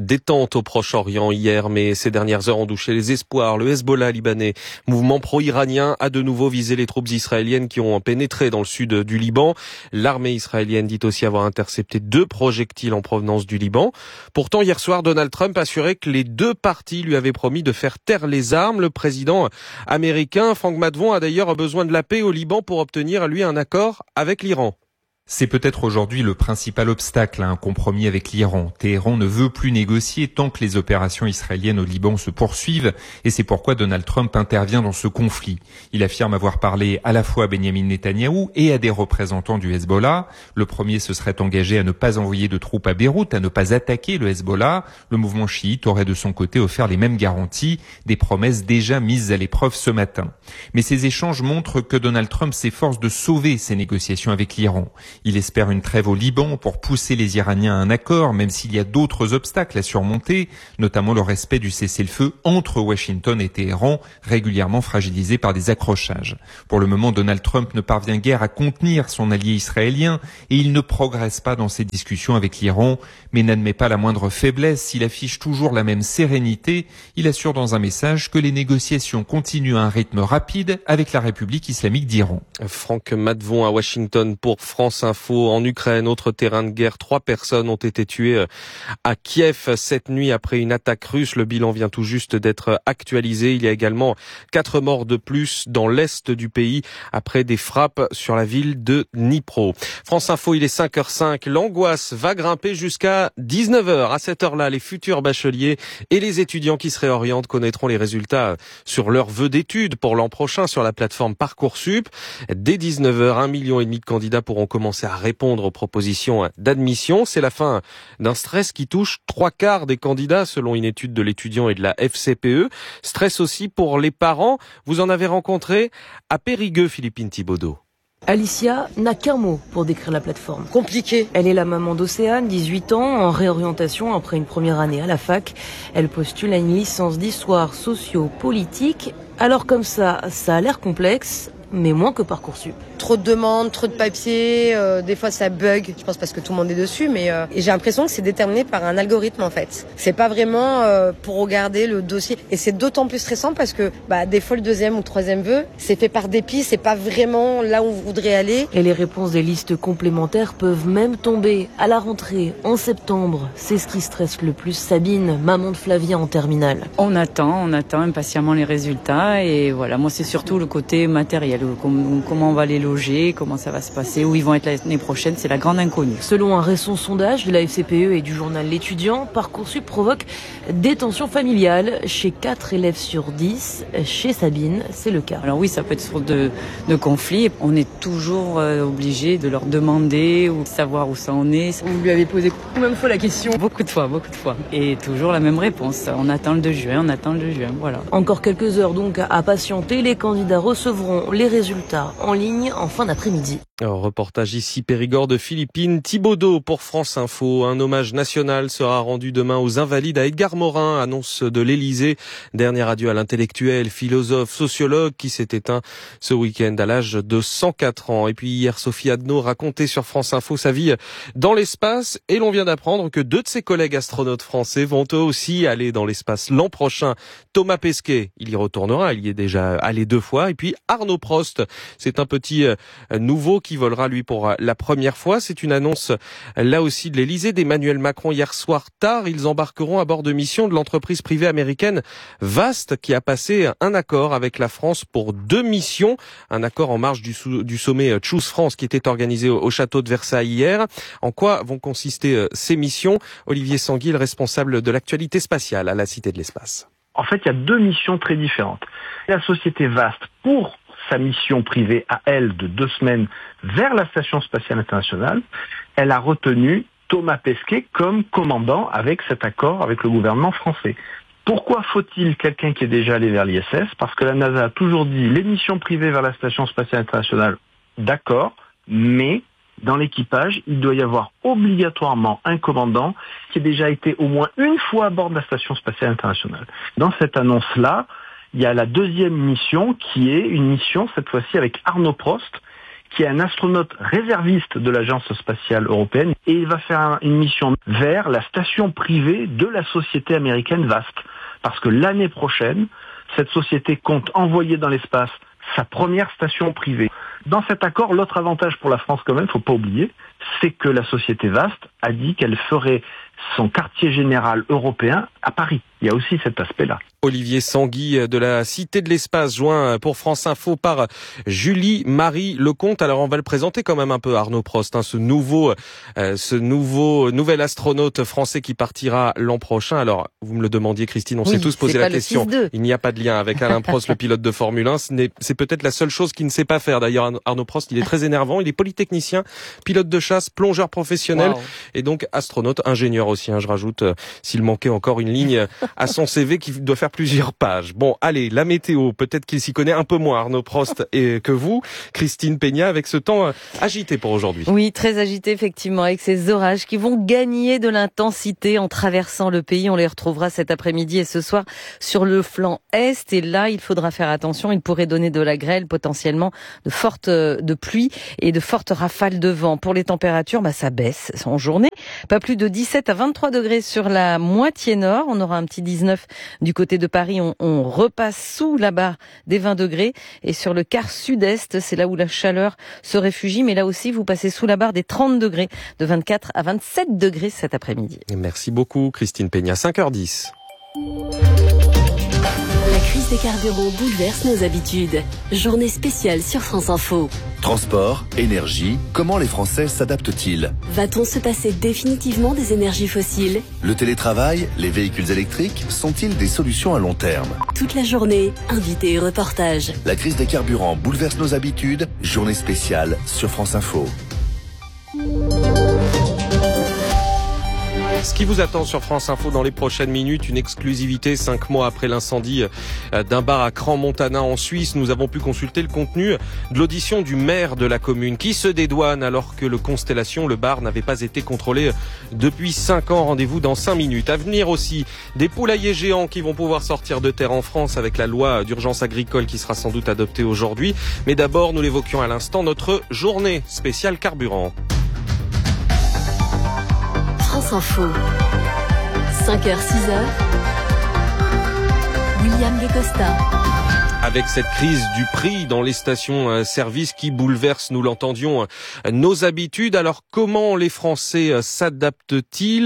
Détente au Proche-Orient hier, mais ces dernières heures ont douché les espoirs. Le Hezbollah libanais, mouvement pro-iranien, a de nouveau visé les troupes israéliennes qui ont pénétré dans le sud du Liban. L'armée israélienne dit aussi avoir intercepté deux projectiles en provenance du Liban. Pourtant, hier soir, Donald Trump assurait que les deux parties lui avaient promis de faire taire les armes. Le président américain, Franck Matvon, a d'ailleurs besoin de la paix au Liban pour obtenir, lui, un accord avec l'Iran. C'est peut-être aujourd'hui le principal obstacle à un compromis avec l'Iran. Téhéran ne veut plus négocier tant que les opérations israéliennes au Liban se poursuivent, et c'est pourquoi Donald Trump intervient dans ce conflit. Il affirme avoir parlé à la fois à Benyamin Netanyahou et à des représentants du Hezbollah. Le premier se serait engagé à ne pas envoyer de troupes à Beyrouth, à ne pas attaquer le Hezbollah. Le mouvement chiite aurait de son côté offert les mêmes garanties, des promesses déjà mises à l'épreuve ce matin. Mais ces échanges montrent que Donald Trump s'efforce de sauver ces négociations avec l'Iran. Il espère une trêve au Liban pour pousser les Iraniens à un accord, même s'il y a d'autres obstacles à surmonter, notamment le respect du cessez-le-feu entre Washington et Téhéran, régulièrement fragilisé par des accrochages. Pour le moment, Donald Trump ne parvient guère à contenir son allié israélien et il ne progresse pas dans ses discussions avec l'Iran, mais n'admet pas la moindre faiblesse. Il affiche toujours la même sérénité. Il assure dans un message que les négociations continuent à un rythme rapide avec la République islamique d'Iran. Franck Matvon à Washington pour France Info. En Ukraine, autre terrain de guerre, trois personnes ont été tuées à Kiev cette nuit après une attaque russe. Le bilan vient tout juste d'être actualisé. Il y a également quatre morts de plus dans l'est du pays après des frappes sur la ville de Dnipro. France Info, il est cinq heures cinq. L'angoisse va grimper jusqu'à dix-neuf heures. À cette heure-là, les futurs bacheliers et les étudiants qui se réorientent connaîtront les résultats sur leur vœu d'études pour l'an prochain sur la plateforme Parcoursup. Dès dix-neuf heures, un million et demi de candidats pourront commencer à répondre aux propositions d'admission. C'est la fin d'un stress qui touche trois quarts des candidats selon une étude de l'étudiant et de la F C P E. Stress aussi pour les parents. Vous en avez rencontré à Périgueux, Philippine Thibaudot. Alicia n'a qu'un mot pour décrire la plateforme. Compliqué. Elle est la maman d'Océane, dix-huit ans, en réorientation après une première année à la fac. Elle postule à une licence d'histoire socio-politique. Alors comme ça, ça a l'air complexe, mais moins que Parcoursup. Trop de demandes, trop de papiers, euh, des fois ça bug, je pense parce que tout le monde est dessus, mais euh, et j'ai l'impression que c'est déterminé par un algorithme en fait. C'est pas vraiment euh, pour regarder le dossier, et c'est d'autant plus stressant parce que bah, des fois le deuxième ou le troisième vœu, c'est fait par dépit, c'est pas vraiment là où on voudrait aller. Et les réponses des listes complémentaires peuvent même tomber à la rentrée, en septembre. C'est ce qui stresse le plus Sabine, maman de Flavien en terminale. On attend, on attend impatiemment les résultats, et voilà, moi c'est surtout le côté matériel. Comment on va les loger, comment ça va se passer, où ils vont être l'année prochaine, c'est la grande inconnue. Selon un récent sondage de la F C P E et du journal L'Étudiant, Parcoursup provoque des tensions familiales chez quatre élèves sur dix. Chez Sabine, c'est le cas. Alors oui, ça peut être source de, de conflits. On est toujours euh, obligé de leur demander ou de savoir où ça en est. Vous lui avez posé combien de fois la question? Beaucoup de fois, beaucoup de fois. Et toujours la même réponse. On attend le deux juin, on attend le deux juin, voilà. Encore quelques heures donc à patienter. Les candidats recevront les résultats en ligne en fin d'après-midi. Alors, reportage ici Périgord de Philippine Thibaudot pour France Info. Un hommage national sera rendu demain aux Invalides à Edgar Morin, annonce de l'Élysée. Dernier adieu à l'intellectuel, philosophe, sociologue qui s'est éteint ce week-end à l'âge de cent quatre ans. Et puis hier, Sophie Adno racontait sur France Info sa vie dans l'espace, et l'on vient d'apprendre que deux de ses collègues astronautes français vont eux aussi aller dans l'espace l'an prochain. Thomas Pesquet, il y retournera, il y est déjà allé deux fois. Et puis Arnaud Prost, c'est un petit euh, nouveau qui volera lui pour euh, la première fois. C'est une annonce euh, là aussi de l'Élysée, d'Emmanuel Macron hier soir tard. Ils embarqueront à bord de mission de l'entreprise privée américaine Vast, qui a passé un accord avec la France pour deux missions. Un accord en marge du, sou- du sommet euh, Choose France qui était organisé au, au château de Versailles hier. En quoi vont consister euh, ces missions? Olivier Sanguy, le responsable de l'actualité spatiale à la Cité de l'Espace. En fait, il y a deux missions très différentes. La société Vast, pour sa mission privée à elle de deux semaines vers la Station spatiale internationale, elle a retenu Thomas Pesquet comme commandant avec cet accord avec le gouvernement français. Pourquoi faut-il quelqu'un qui est déjà allé vers l'I S S? Parce que la NASA a toujours dit les missions privées vers la Station spatiale internationale, d'accord, mais dans l'équipage, il doit y avoir obligatoirement un commandant qui a déjà été au moins une fois à bord de la Station spatiale internationale. Dans cette annonce-là, il y a la deuxième mission qui est une mission, cette fois-ci, avec Arnaud Prost, qui est un astronaute réserviste de l'Agence spatiale européenne, et il va faire une mission vers la station privée de la société américaine Vast. Parce que l'année prochaine, cette société compte envoyer dans l'espace sa première station privée. Dans cet accord, l'autre avantage pour la France quand même, faut pas oublier, c'est que la société Vast a dit qu'elle ferait son quartier général européen à Paris. Il y a aussi cet aspect-là. Olivier Sanguy de la Cité de l'Espace, joint pour France Info par Julie-Marie Lecomte. Alors on va le présenter quand même un peu, Arnaud Prost, hein, ce nouveau, euh, ce nouveau nouvel astronaute français qui partira l'an prochain. Alors vous me le demandiez, Christine, on oui, s'est tous posé la question. six deux. Il n'y a pas de lien avec Alain Prost, le pilote de Formule un. Ce n'est, c'est peut-être la seule chose qu'il ne sait pas faire. D'ailleurs, Arnaud Prost, il est très énervant. Il est polytechnicien, pilote de chasse, plongeur professionnel wow. et donc astronaute, ingénieur aussi. Hein, je rajoute, euh, s'il manquait encore une ligne à son C V qui doit faire plusieurs pages. Bon, allez, la météo, peut-être qu'il s'y connaît un peu moins, Arnaud Prost, et que vous, Christine Peña, avec ce temps agité pour aujourd'hui. Oui, très agité, effectivement, avec ces orages qui vont gagner de l'intensité en traversant le pays. On les retrouvera cet après-midi et ce soir sur le flanc est. Et là, il faudra faire attention. Il pourrait donner de la grêle, potentiellement de fortes de pluie et de fortes rafales de vent. Pour les températures, bah, ça baisse en journée. Pas plus de dix-sept à vingt-trois degrés sur la moitié nord. On aura un petit dix-neuf du côté de Paris. On, on repasse sous la barre des vingt degrés. Et sur le quart sud-est, c'est là où la chaleur se réfugie. Mais là aussi, vous passez sous la barre des trente degrés, de vingt-quatre à vingt-sept degrés cet après-midi. Merci beaucoup, Christine Peña. cinq heures dix. La crise des carburants bouleverse nos habitudes. Journée spéciale sur France Info. Transport, énergie, comment les Français s'adaptent-ils ? Va-t-on se passer définitivement des énergies fossiles ? Le télétravail, les véhicules électriques sont-ils des solutions à long terme ? Toute la journée, invités et reportages. La crise des carburants bouleverse nos habitudes. Journée spéciale sur France Info. Ce qui vous attend sur France Info dans les prochaines minutes, une exclusivité cinq mois après l'incendie d'un bar à Crans-Montana en Suisse. Nous avons pu consulter le contenu de l'audition du maire de la commune qui se dédouane alors que le Constellation, le bar, n'avait pas été contrôlé depuis cinq ans. Rendez-vous dans cinq minutes. À venir aussi, des poulaillers géants qui vont pouvoir sortir de terre en France avec la loi d'urgence agricole qui sera sans doute adoptée aujourd'hui. Mais d'abord, nous l'évoquions à l'instant, notre journée spéciale carburant. France Info. cinq heures, six heures. William Guecosta. Avec cette crise du prix dans les stations-service qui bouleverse, nous l'entendions, nos habitudes. Alors comment les Français s'adaptent-ils ?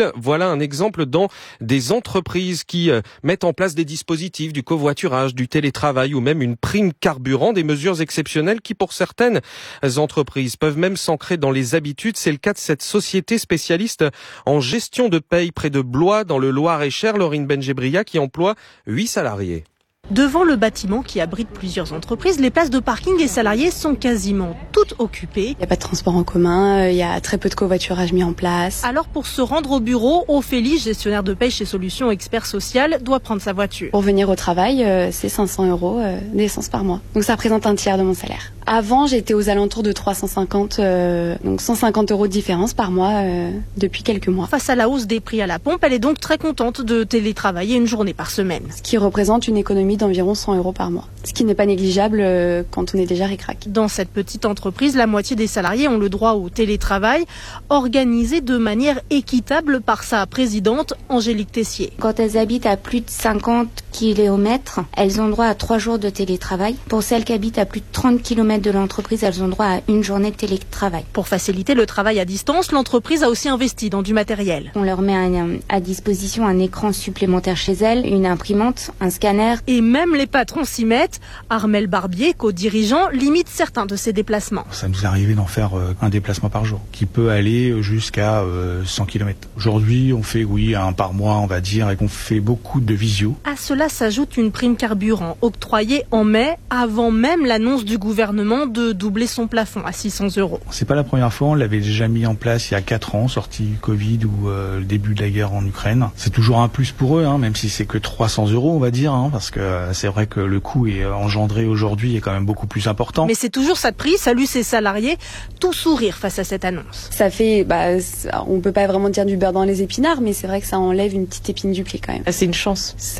Voilà un exemple dans des entreprises qui mettent en place des dispositifs, du covoiturage, du télétravail ou même une prime carburant, des mesures exceptionnelles qui pour certaines entreprises peuvent même s'ancrer dans les habitudes. C'est le cas de cette société spécialiste en gestion de paye près de Blois dans le Loir-et-Cher, Laurine Benjebria, qui emploie huit salariés. Devant le bâtiment qui abrite plusieurs entreprises, les places de parking des salariés sont quasiment toutes occupées. Il n'y a pas de transport en commun, il y a très peu de covoiturage mis en place. Alors pour se rendre au bureau, Ophélie, gestionnaire de paye chez Solutions Expert Social, doit prendre sa voiture. Pour venir au travail, c'est cinq cents euros d'essence par mois. Donc ça représente un tiers de mon salaire. Avant, j'étais aux alentours de trois cent cinquante, euh, donc cent cinquante euros de différence par mois euh, depuis quelques mois. Face à la hausse des prix à la pompe, elle est donc très contente de télétravailler une journée par semaine. Ce qui représente une économie d'environ cent euros par mois. Ce qui n'est pas négligeable euh, quand on est déjà ric-rac. Dans cette petite entreprise, la moitié des salariés ont le droit au télétravail, organisé de manière équitable par sa présidente, Angélique Tessier. Quand elles habitent à plus de cinquante kilomètres, elles ont droit à trois jours de télétravail. Pour celles qui habitent à plus de trente kilomètres de l'entreprise, elles ont droit à une journée de télétravail. Pour faciliter le travail à distance, l'entreprise a aussi investi dans du matériel. On leur met un, à disposition un écran supplémentaire chez elles, une imprimante, un scanner. Et même les patrons s'y mettent. Armel Barbier, co-dirigeant, limite certains de ces déplacements. Ça nous est arrivé d'en faire un déplacement par jour, qui peut aller jusqu'à cent kilomètres. Aujourd'hui, on fait, oui, un par mois, on va dire, et qu'on fait beaucoup de visio. À cela s'ajoute une prime carburant octroyée en mai, avant même l'annonce du gouvernement de doubler son plafond à six cents euros. C'est pas la première fois, on l'avait déjà mis en place il y a quatre ans, sorti du Covid ou euh, le début de la guerre en Ukraine. C'est toujours un plus pour eux, hein, même si c'est que trois cents euros, on va dire, hein, parce que euh, c'est vrai que le coût est engendré aujourd'hui est quand même beaucoup plus important. Mais c'est toujours ça de prix, salue ses salariés, tout sourire face à cette annonce. Ça fait, bah, on peut pas vraiment dire du beurre dans les épinards, mais c'est vrai que ça enlève une petite épine du pied quand même. C'est une chance, ça fait plaisir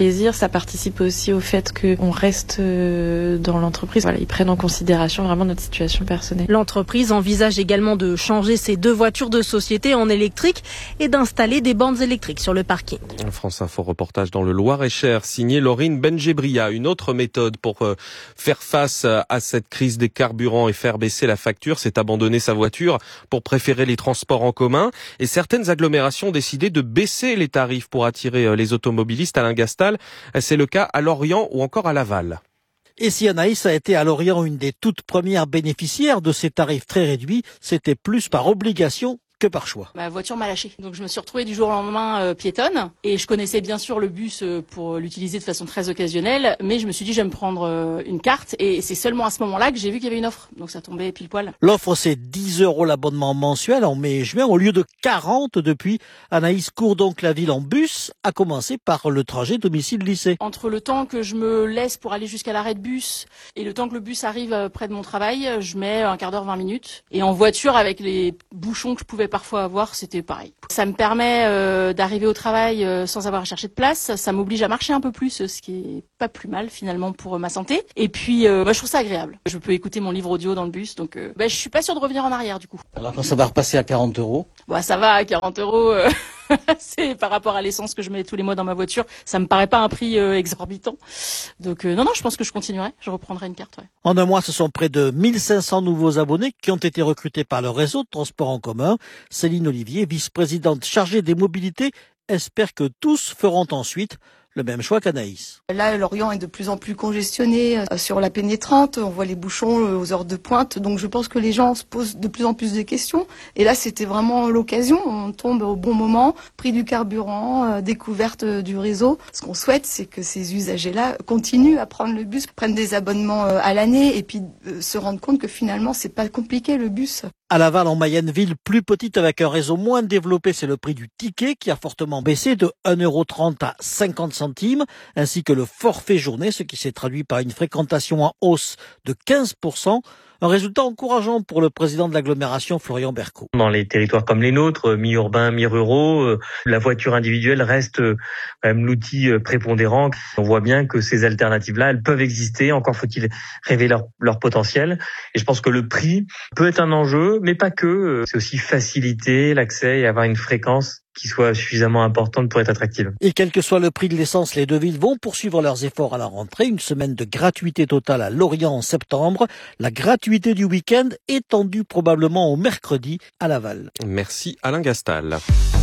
plaisir. Ça participe aussi au fait qu'on reste dans l'entreprise. Voilà, ils prennent en considération vraiment notre situation personnelle. L'entreprise envisage également de changer ses deux voitures de société en électrique et d'installer des bornes électriques sur le parking. France Info reportage dans le Loir-et-Cher, signé Laurine Benjebria. Une autre méthode pour faire face à cette crise des carburants et faire baisser la facture, c'est abandonner sa voiture pour préférer les transports en commun. Et certaines agglomérations ont décidé de baisser les tarifs pour attirer les automobilistes. Alain Gastal, c'est le cas à Lorient ou encore à Laval. Et si Anaïs a été à Lorient une des toutes premières bénéficiaires de ces tarifs très réduits, c'était plus par obligation que par choix. Ma voiture m'a lâché. Donc je me suis retrouvée du jour au lendemain euh, piétonne. Et je connaissais bien sûr le bus euh, pour l'utiliser de façon très occasionnelle. Mais je me suis dit, je vais me prendre euh, une carte. Et c'est seulement à ce moment-là que j'ai vu qu'il y avait une offre. Donc ça tombait pile poil. L'offre, c'est dix euros l'abonnement mensuel en mai et juin au lieu de quarante depuis. Anaïs court donc la ville en bus, à commencer par le trajet domicile-lycée. Entre le temps que je me laisse pour aller jusqu'à l'arrêt de bus et le temps que le bus arrive près de mon travail, je mets un quart d'heure, vingt minutes. Et en voiture, avec les bouchons que je pouvais parfois avoir, c'était pareil. Ça me permet euh, d'arriver au travail euh, sans avoir à chercher de place. Ça m'oblige à marcher un peu plus, ce qui est pas plus mal finalement pour euh, ma santé. Et puis, euh, bah, je trouve ça agréable. Je peux écouter mon livre audio dans le bus, donc euh, bah, je suis pas sûre de revenir en arrière du coup. Alors quand ça va repasser à quarante euros bah, ça va à quarante euros. Euh... c'est par rapport à l'essence que je mets tous les mois dans ma voiture, ça me paraît pas un prix euh, exorbitant. Donc euh, non, non, je pense que je continuerai, je reprendrai une carte. Ouais. En un mois, ce sont près de mille cinq cents nouveaux abonnés qui ont été recrutés par le réseau de transport en commun. Céline Olivier, vice-présidente chargée des mobilités, espère que tous feront ensuite le même choix qu'Anaïs. Là, Lorient est de plus en plus congestionné euh, sur la pénétrante. On voit les bouchons euh, aux heures de pointe. Donc, je pense que les gens se posent de plus en plus de questions. Et là, c'était vraiment l'occasion. On tombe au bon moment. Prix du carburant, euh, découverte euh, du réseau. Ce qu'on souhaite, c'est que ces usagers-là continuent à prendre le bus, prennent des abonnements euh, à l'année et puis euh, se rendent compte que finalement, c'est pas compliqué le bus. À Laval, en Mayenne, ville plus petite avec un réseau moins développé, c'est le prix du ticket qui a fortement baissé de un euro trente à cinquante centimes, ainsi que le forfait journée, ce qui s'est traduit par une fréquentation en hausse de quinze pour cent. Un résultat encourageant pour le président de l'agglomération, Florian Berco. Dans les territoires comme les nôtres, mi-urbains, mi-ruraux, la voiture individuelle reste quand même l'outil prépondérant. On voit bien que ces alternatives-là, elles peuvent exister. Encore faut-il révéler leur, leur potentiel. Et je pense que le prix peut être un enjeu, mais pas que. C'est aussi faciliter l'accès et avoir une fréquence qui soit suffisamment importante pour être attractive. Et quel que soit le prix de l'essence, les deux villes vont poursuivre leurs efforts à la rentrée. Une semaine de gratuité totale à Lorient en septembre. La gratuité du week-end étendue probablement au mercredi à Laval. Merci Alain Gastal.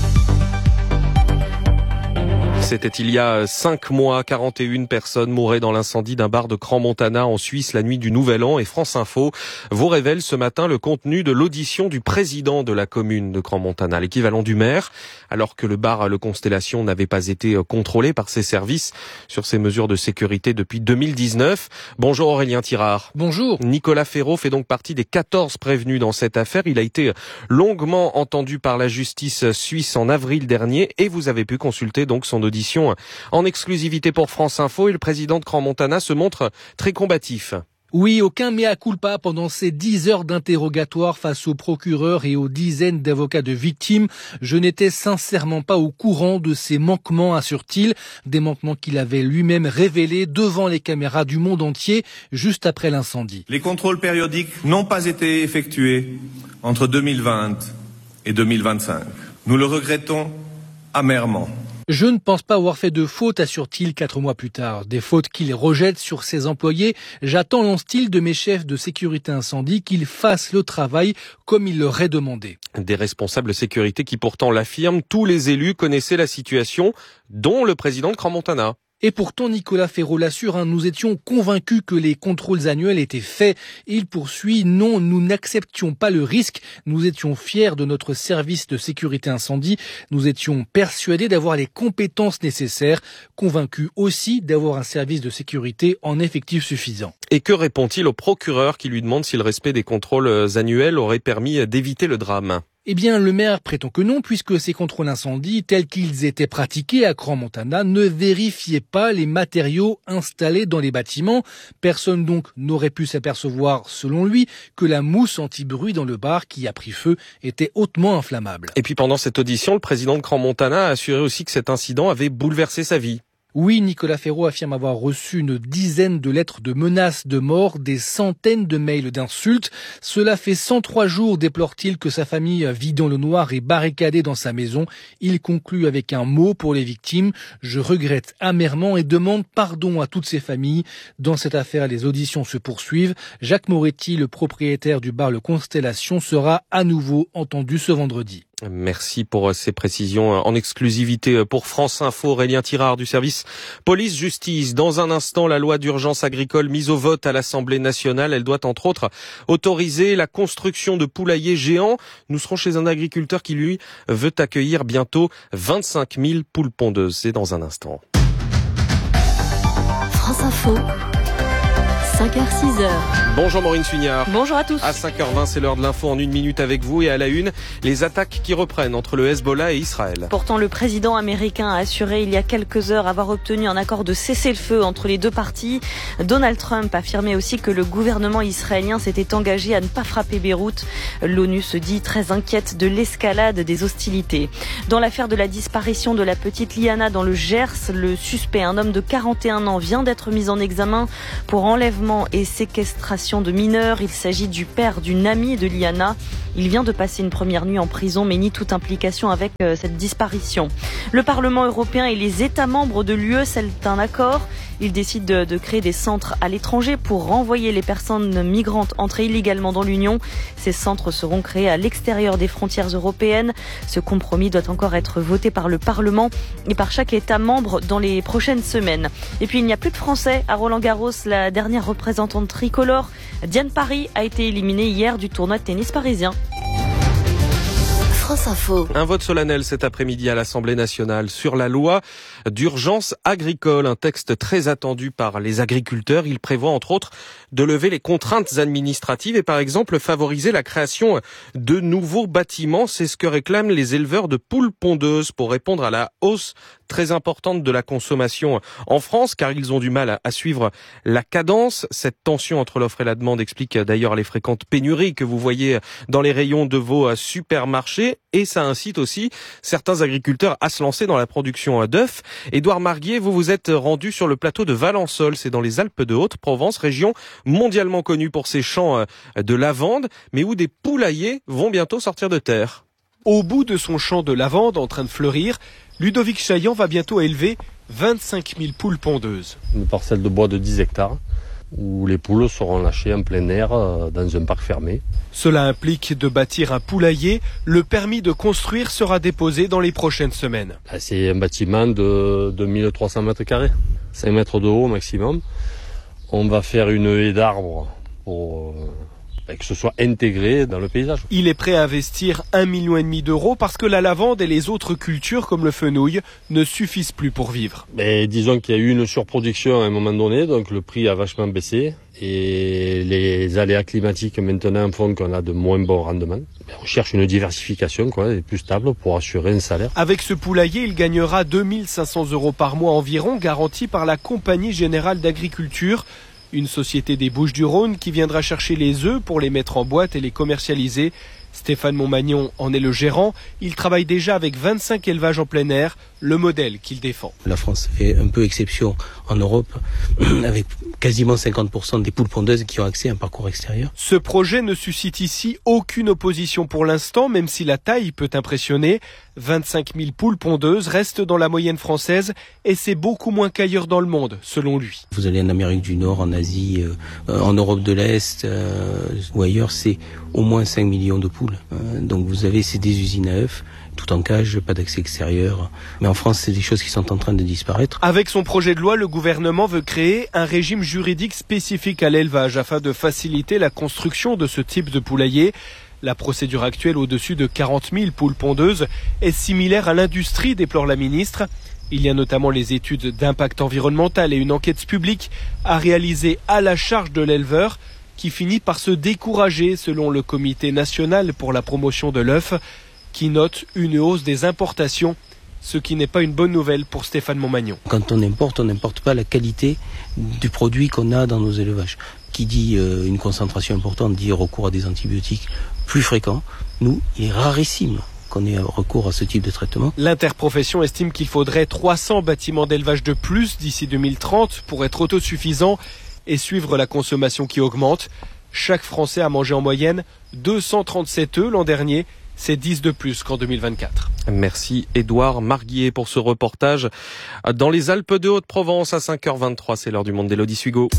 C'était il y a cinq mois, quarante et une personnes mouraient dans l'incendie d'un bar de Crans-Montana en Suisse la nuit du Nouvel An et France Info vous révèle ce matin le contenu de l'audition du président de la commune de Crans-Montana, l'équivalent du maire, alors que le bar Le Constellation n'avait pas été contrôlé par ses services sur ces mesures de sécurité depuis deux mille dix-neuf. Bonjour Aurélien Tirard. Bonjour. Nicolas Ferraud fait donc partie des quatorze prévenus dans cette affaire. Il a été longuement entendu par la justice suisse en avril dernier et vous avez pu consulter donc son audition en exclusivité pour France Info et le président de Crans-Montana se montre très combatif. Oui, aucun mea culpa pendant ces dix heures d'interrogatoire face aux procureurs et aux dizaines d'avocats de victimes. Je n'étais sincèrement pas au courant de ces manquements, assure-t-il, des manquements qu'il avait lui-même révélés devant les caméras du monde entier juste après l'incendie. Les contrôles périodiques n'ont pas été effectués entre deux mille vingt et deux mille vingt-cinq. Nous le regrettons amèrement. Je ne pense pas avoir fait de fautes, assure-t-il quatre mois plus tard. Des fautes qu'il rejette sur ses employés. J'attends, lance-t-il, de mes chefs de sécurité incendie qu'ils fassent le travail comme il leur est demandé. Des responsables sécurité qui pourtant l'affirment, tous les élus connaissaient la situation, dont le président de Crans-Montana. Et pourtant, Nicolas Ferraud l'assure, hein, nous étions convaincus que les contrôles annuels étaient faits. Il poursuit, non, nous n'acceptions pas le risque. Nous étions fiers de notre service de sécurité incendie. Nous étions persuadés d'avoir les compétences nécessaires, convaincus aussi d'avoir un service de sécurité en effectif suffisant. Et que répond-il au procureur qui lui demande si le respect des contrôles annuels aurait permis d'éviter le drame ? Eh bien, le maire prétend que non, puisque ces contrôles incendies, tels qu'ils étaient pratiqués à Crans-Montana, ne vérifiaient pas les matériaux installés dans les bâtiments. Personne donc n'aurait pu s'apercevoir, selon lui, que la mousse anti-bruit dans le bar qui a pris feu était hautement inflammable. Et puis pendant cette audition, le président de Crans-Montana a assuré aussi que cet incident avait bouleversé sa vie. Oui, Nicolas Ferraud affirme avoir reçu une dizaine de lettres de menaces de mort, des centaines de mails d'insultes. Cela fait cent trois jours, déplore-t-il, que sa famille vit dans le noir et barricadée dans sa maison. Il conclut avec un mot pour les victimes. Je regrette amèrement et demande pardon à toutes ces familles. Dans cette affaire, les auditions se poursuivent. Jacques Moretti, le propriétaire du bar Le Constellation, sera à nouveau entendu ce vendredi. Merci pour ces précisions en exclusivité pour France Info. Aurélien Tirard du service police-justice. Dans un instant, la loi d'urgence agricole mise au vote à l'Assemblée nationale. Elle doit entre autres autoriser la construction de poulaillers géants. Nous serons chez un agriculteur qui, lui, veut accueillir bientôt vingt-cinq mille poules pondeuses. C'est dans un instant. France Info. cinq heures six heures. Bonjour Maureen Suignard. Bonjour à tous. À cinq heures vingt, c'est l'heure de l'info en une minute avec vous et à la une, les attaques qui reprennent entre le Hezbollah et Israël. Pourtant, le président américain a assuré il y a quelques heures avoir obtenu un accord de cessez-le-feu entre les deux parties. Donald Trump affirmait aussi que le gouvernement israélien s'était engagé à ne pas frapper Beyrouth. L'ONU se dit très inquiète de l'escalade des hostilités. Dans l'affaire de la disparition de la petite Liana dans le Gers, le suspect, un homme de quarante et un ans, vient d'être mis en examen pour enlèvement et séquestration de mineurs. Il s'agit du père d'une amie de Liana. Il vient de passer une première nuit en prison mais nie toute implication avec euh, cette disparition. Le Parlement européen et les États membres de l'U E scellent un accord. Ils décident de, de créer des centres à l'étranger pour renvoyer les personnes migrantes entrées illégalement dans l'Union. Ces centres seront créés à l'extérieur des frontières européennes. Ce compromis doit encore être voté par le Parlement et par chaque État membre dans les prochaines semaines. Et puis il n'y a plus de Français à Roland-Garros. La dernière représentante tricolore, Diane Parry, a été éliminée hier du tournoi de tennis parisien. France Info. Un vote solennel cet après-midi à l'Assemblée nationale sur la loi d'urgence agricole, un texte très attendu par les agriculteurs. Il prévoit entre autres de lever les contraintes administratives et par exemple favoriser la création de nouveaux bâtiments. C'est ce que réclament les éleveurs de poules pondeuses pour répondre à la hausse très importante de la consommation en France, car ils ont du mal à suivre la cadence. Cette tension entre l'offre et la demande explique d'ailleurs les fréquentes pénuries que vous voyez dans les rayons de vos supermarchés. Et ça incite aussi certains agriculteurs à se lancer dans la production d'œufs. Édouard Marguier, vous vous êtes rendu sur le plateau de Valençol, c'est dans les Alpes de Haute-Provence, région mondialement connue pour ses champs de lavande, mais où des poulaillers vont bientôt sortir de terre. Au bout de son champ de lavande en train de fleurir, Ludovic Chaillan va bientôt élever vingt-cinq mille poules pondeuses. Une parcelle de bois de dix hectares où les poules seront lâchées en plein air dans un parc fermé. Cela implique de bâtir un poulailler. Le permis de construire sera déposé dans les prochaines semaines. C'est un bâtiment de, de mille trois cents mètres carrés, cinq mètres de haut au maximum. On va faire une haie d'arbres pour que ce soit intégré dans le paysage. Il est prêt à investir un million et demi d'euros parce que la lavande et les autres cultures comme le fenouil ne suffisent plus pour vivre. Mais disons qu'il y a eu une surproduction à un moment donné, donc le prix a vachement baissé et les aléas climatiques maintenant font qu'on a de moins bons rendements. On cherche une diversification quoi, et plus stable pour assurer un salaire. Avec ce poulailler, il gagnera deux mille cinq cents euros par mois environ, garantis par la Compagnie Générale d'Agriculture. Une société des Bouches-du-Rhône qui viendra chercher les œufs pour les mettre en boîte et les commercialiser. Stéphane Montmagnon en est le gérant. Il travaille déjà avec vingt-cinq élevages en plein air, le modèle qu'il défend. La France fait un peu exception en Europe, avec quasiment cinquante pour cent des poules pondeuses qui ont accès à un parcours extérieur. Ce projet ne suscite ici aucune opposition pour l'instant, même si la taille peut impressionner. vingt-cinq mille poules pondeuses restent dans la moyenne française et c'est beaucoup moins qu'ailleurs dans le monde, selon lui. Vous allez en Amérique du Nord, en Asie, euh, en Europe de l'Est euh, ou ailleurs, c'est au moins cinq millions de poules. Euh, donc vous avez ces des usines à œufs, tout en cage, pas d'accès extérieur. Mais en France, c'est des choses qui sont en train de disparaître. Avec son projet de loi, le gouvernement veut créer un régime juridique spécifique à l'élevage afin de faciliter la construction de ce type de poulailler. La procédure actuelle au-dessus de quarante mille poules pondeuses est similaire à l'industrie, déplore la ministre. Il y a notamment les études d'impact environnemental et une enquête publique à réaliser à la charge de l'éleveur qui finit par se décourager selon le Comité national pour la promotion de l'œuf qui note une hausse des importations, ce qui n'est pas une bonne nouvelle pour Stéphane Montmagnon. Quand on importe, on n'importe pas la qualité du produit qu'on a dans nos élevages. Qui dit euh, une concentration importante dit recours à des antibiotiques plus fréquents. Nous, il est rarissime qu'on ait recours à ce type de traitement. L'interprofession estime qu'il faudrait trois cents bâtiments d'élevage de plus d'ici deux mille trente pour être autosuffisant et suivre la consommation qui augmente. Chaque Français a mangé en moyenne deux cent trente-sept œufs l'an dernier. C'est dix de plus qu'en deux mille vingt-quatre. Merci Édouard Marguier pour ce reportage dans les Alpes de Haute-Provence à cinq heures vingt-trois. C'est l'heure du monde d'Élodie Sugo.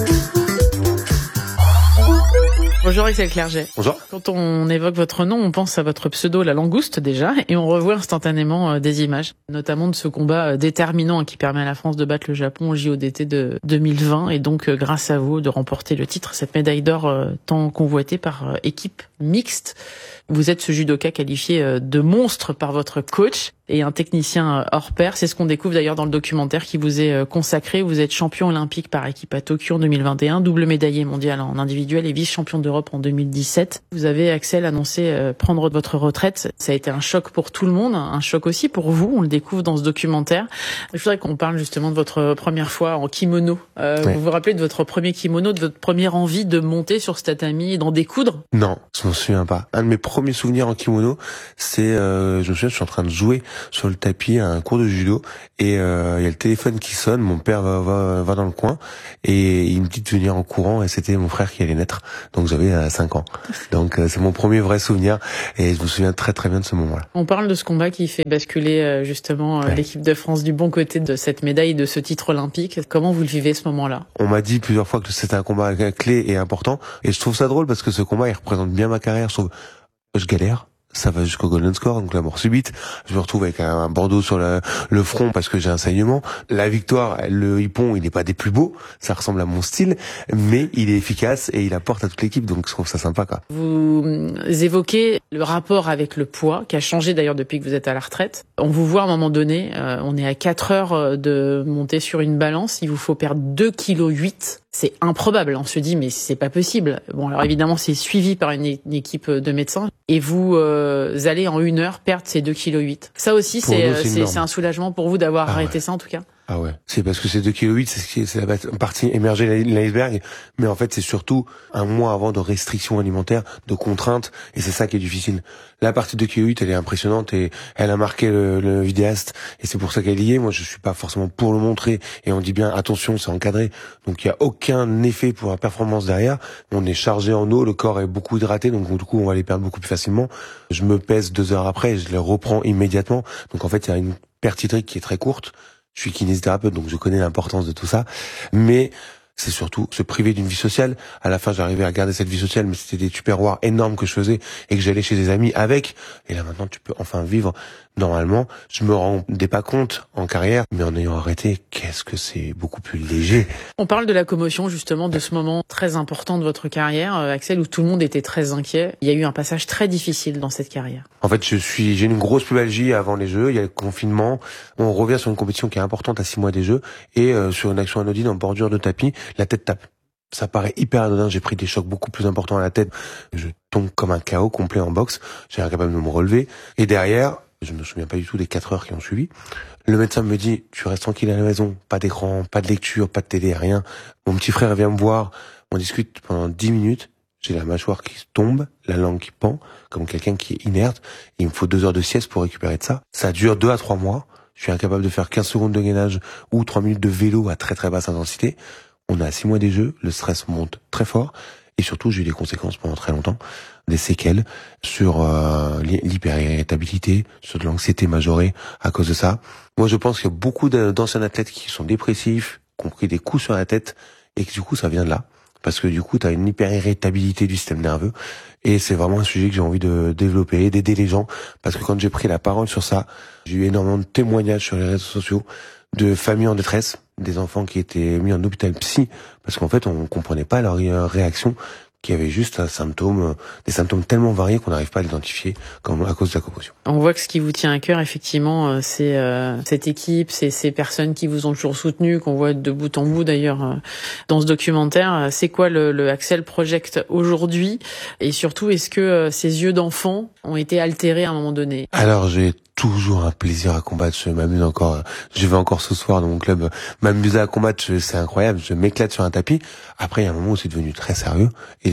Bonjour Axel Clerget. Bonjour. Quand on évoque votre nom, on pense à votre pseudo La Langouste déjà, et on revoit instantanément des images, notamment de ce combat déterminant qui permet à la France de battre le Japon au J O d'été de deux mille vingt, et donc grâce à vous de remporter le titre, cette médaille d'or tant convoitée par équipe mixte. Vous êtes ce judoka qualifié de monstre par votre coach et un technicien hors pair. C'est ce qu'on découvre d'ailleurs dans le documentaire qui vous est consacré. Vous êtes champion olympique par équipe à Tokyo en deux mille vingt et un, double médaillé mondial en individuel et vice-champion d'Europe en deux mille dix-sept. Vous avez, Axel, annoncé prendre votre retraite. Ça a été un choc pour tout le monde, un choc aussi pour vous. On le découvre dans ce documentaire. Je voudrais qu'on parle justement de votre première fois en kimono. Euh, ouais. Vous vous rappelez de votre premier kimono, de votre première envie de monter sur ce tatami et d'en découdre? Non, je m'en souviens pas. Un de mes premiers souvenirs en kimono, c'est, euh, je me souviens, je suis en train de jouer sur le tapis à un cours de judo et il euh, y a le téléphone qui sonne, mon père va, va, va dans le coin et il me dit de venir en courant et c'était mon frère qui allait naître, donc j'avais euh, cinq ans. Donc euh, c'est mon premier vrai souvenir et je me souviens très très bien de ce moment-là. On parle de ce combat qui fait basculer euh, justement euh, ouais. l'équipe de France du bon côté de cette médaille, de ce titre olympique. Comment vous le vivez ce moment-là? On m'a dit plusieurs fois que c'était un combat clé et important et je trouve ça drôle parce que ce combat il représente bien ma carrière. Je trouve je galère, ça va jusqu'au golden score, donc la mort subite. Je me retrouve avec un bandeau sur le, le front parce que j'ai un saignement. La victoire, le hippon, il n'est pas des plus beaux, ça ressemble à mon style, mais il est efficace et il apporte à toute l'équipe, donc je trouve ça sympa, quoi. Vous évoquez le rapport avec le poids, qui a changé d'ailleurs depuis que vous êtes à la retraite. On vous voit à un moment donné, euh, on est à quatre heures de monter sur une balance, il vous faut perdre deux virgule huit kilos. C'est improbable. On se dit, mais c'est pas possible. Bon, alors évidemment, c'est suivi par une, une équipe de médecins. Et vous euh, allez en une heure perdre ces deux virgule huit kilos. Ça aussi, pour c'est, nous, c'est, c'est, c'est un soulagement pour vous d'avoir ah arrêté ouais. ça, en tout cas. Ah ouais, c'est parce que c'est deux virgule huit kilos, c'est, c'est la partie émergée de l'iceberg, mais en fait c'est surtout un mois avant de restrictions alimentaires, de contraintes, et c'est ça qui est difficile. La partie deux virgule huit kilos, elle est impressionnante et elle a marqué le, le vidéaste, et c'est pour ça qu'elle y est. Moi je suis pas forcément pour le montrer, et on dit bien attention, c'est encadré, donc il y a aucun effet pour la performance derrière. On est chargé en eau, le corps est beaucoup hydraté, donc du coup on va les perdre beaucoup plus facilement. Je me pèse deux heures après, et je les reprends immédiatement, donc en fait il y a une perte hydrique qui est très courte. Je suis kinésithérapeute, donc je connais l'importance de tout ça. Mais c'est surtout se priver d'une vie sociale. À la fin, j'arrivais à garder cette vie sociale, mais c'était des tupperwares énormes que je faisais et que j'allais chez des amis avec. Et là, maintenant, tu peux enfin vivre normalement. Je me rendais pas compte en carrière, mais en ayant arrêté, qu'est-ce que c'est beaucoup plus léger. On parle de la commotion, justement, de ce moment très important de votre carrière, Axel, où tout le monde était très inquiet. Il y a eu un passage très difficile dans cette carrière. En fait, je suis, j'ai une grosse pubalgie avant les Jeux. Il y a le confinement. On revient sur une compétition qui est importante à six mois des Jeux et euh, sur une action anodine en bordure de tapis. La tête tape. Ça paraît hyper anodin, j'ai pris des chocs beaucoup plus importants à la tête. Je tombe comme un K O complet en boxe, j'ai incapable de me relever. Et derrière, je me souviens pas du tout des quatre heures qui ont suivi. Le médecin me dit, tu restes tranquille à la maison, pas d'écran, pas de lecture, pas de télé, rien. Mon petit frère vient me voir, on discute pendant dix minutes. J'ai la mâchoire qui tombe, la langue qui pend, comme quelqu'un qui est inerte. Il me faut deux heures de sieste pour récupérer de ça. Ça dure deux à trois mois. Je suis incapable de faire quinze secondes de gainage ou trois minutes de vélo à très très basse intensité. On a six mois des Jeux, le stress monte très fort et surtout j'ai eu des conséquences pendant très longtemps, des séquelles sur euh, l'hyperirritabilité, sur de l'anxiété majorée à cause de ça. Moi je pense qu'il y a beaucoup d'anciens athlètes qui sont dépressifs, qui ont pris des coups sur la tête et que du coup ça vient de là. Parce que du coup tu as une hyperirritabilité du système nerveux et c'est vraiment un sujet que j'ai envie de développer, d'aider les gens. Parce que quand j'ai pris la parole sur ça, j'ai eu énormément de témoignages sur les réseaux sociaux de familles en détresse, des enfants qui étaient mis en hôpital psy, parce qu'en fait on comprenait pas leur réaction, qui avait juste un symptôme, des symptômes tellement variés qu'on n'arrive pas à l'identifier comme à cause de la commotion. On voit que ce qui vous tient à cœur, effectivement, c'est euh, cette équipe, c'est ces personnes qui vous ont toujours soutenu, qu'on voit de bout en bout d'ailleurs euh, dans ce documentaire. C'est quoi le, le Axel Project aujourd'hui? Et surtout, est-ce que euh, ces yeux d'enfant ont été altérés à un moment donné? Alors j'ai toujours un plaisir à combattre, je m'amuse encore, je vais encore ce soir dans mon club m'amuser à combattre, c'est incroyable, je m'éclate sur un tapis. Après il y a un moment où c'est devenu très sérieux et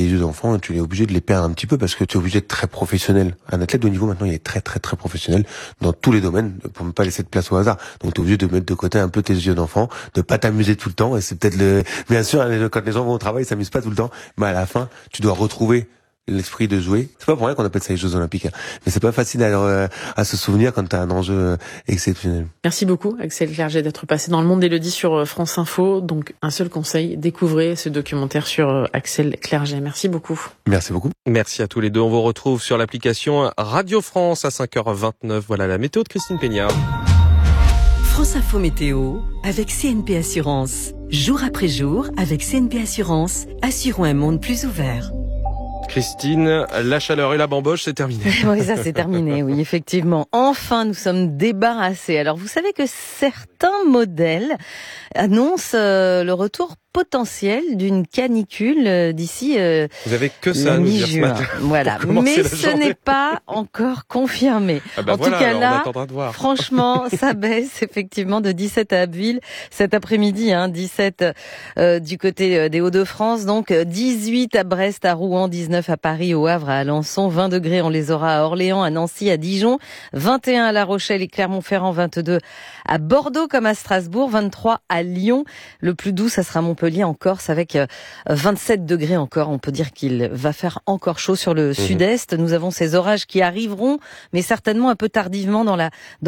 les yeux d'enfant, tu es obligé de les perdre un petit peu parce que tu es obligé d'être très professionnel. Un athlète de haut niveau, maintenant, il est très très très professionnel dans tous les domaines pour ne pas laisser de place au hasard. Donc tu es obligé de mettre de côté un peu tes yeux d'enfant, de pas t'amuser tout le temps. Et c'est peut-être le, bien sûr, quand les gens vont au travail, ils s'amusent pas tout le temps, mais à la fin, tu dois retrouver l'esprit de jouer. C'est pas pour rien qu'on appelle ça les Jeux Olympiques. Hein. Mais c'est pas facile à, euh, à se souvenir quand t'as un enjeu exceptionnel. Merci beaucoup, Axel Clerget, d'être passé dans le monde d'Élodie sur France Info. Donc, un seul conseil, découvrez ce documentaire sur Axel Clerget. Merci beaucoup. Merci beaucoup. Merci à tous les deux. On vous retrouve sur l'application Radio France à cinq heures vingt-neuf. Voilà la météo de Christine Péniard. France Info Météo avec C N P Assurance. Jour après jour, avec C N P Assurance, assurons un monde plus ouvert. Christine, la chaleur et la bamboche, c'est terminé. Oui, ça c'est terminé, oui, effectivement. Enfin, nous sommes débarrassés. Alors, vous savez que certains modèles annoncent euh, le retour potentiel d'une canicule euh, d'ici euh, Vous avez que ça à nous dire ce matin. Voilà, mais ce n'est pas encore confirmé. Ah bah en voilà, tout cas alors, là, on attendra de voir. Franchement, ça baisse effectivement de dix-sept à Abbeville cet après-midi, hein, dix-sept euh, du côté des Hauts-de-France, donc dix-huit à Brest, à Rouen, dix-neuf à Paris, au Havre, à Alençon, vingt degrés on les aura à Orléans, à Nancy, à Dijon, vingt et un à La Rochelle et Clermont-Ferrand, vingt-deux à Bordeaux comme à Strasbourg, vingt-trois à Lyon. Le plus doux, ça sera Montpellier en Corse avec vingt-sept degrés encore. On peut dire qu'il va faire encore chaud sur le mmh. sud-est. Nous avons ces orages qui arriveront, mais certainement un peu tardivement dans la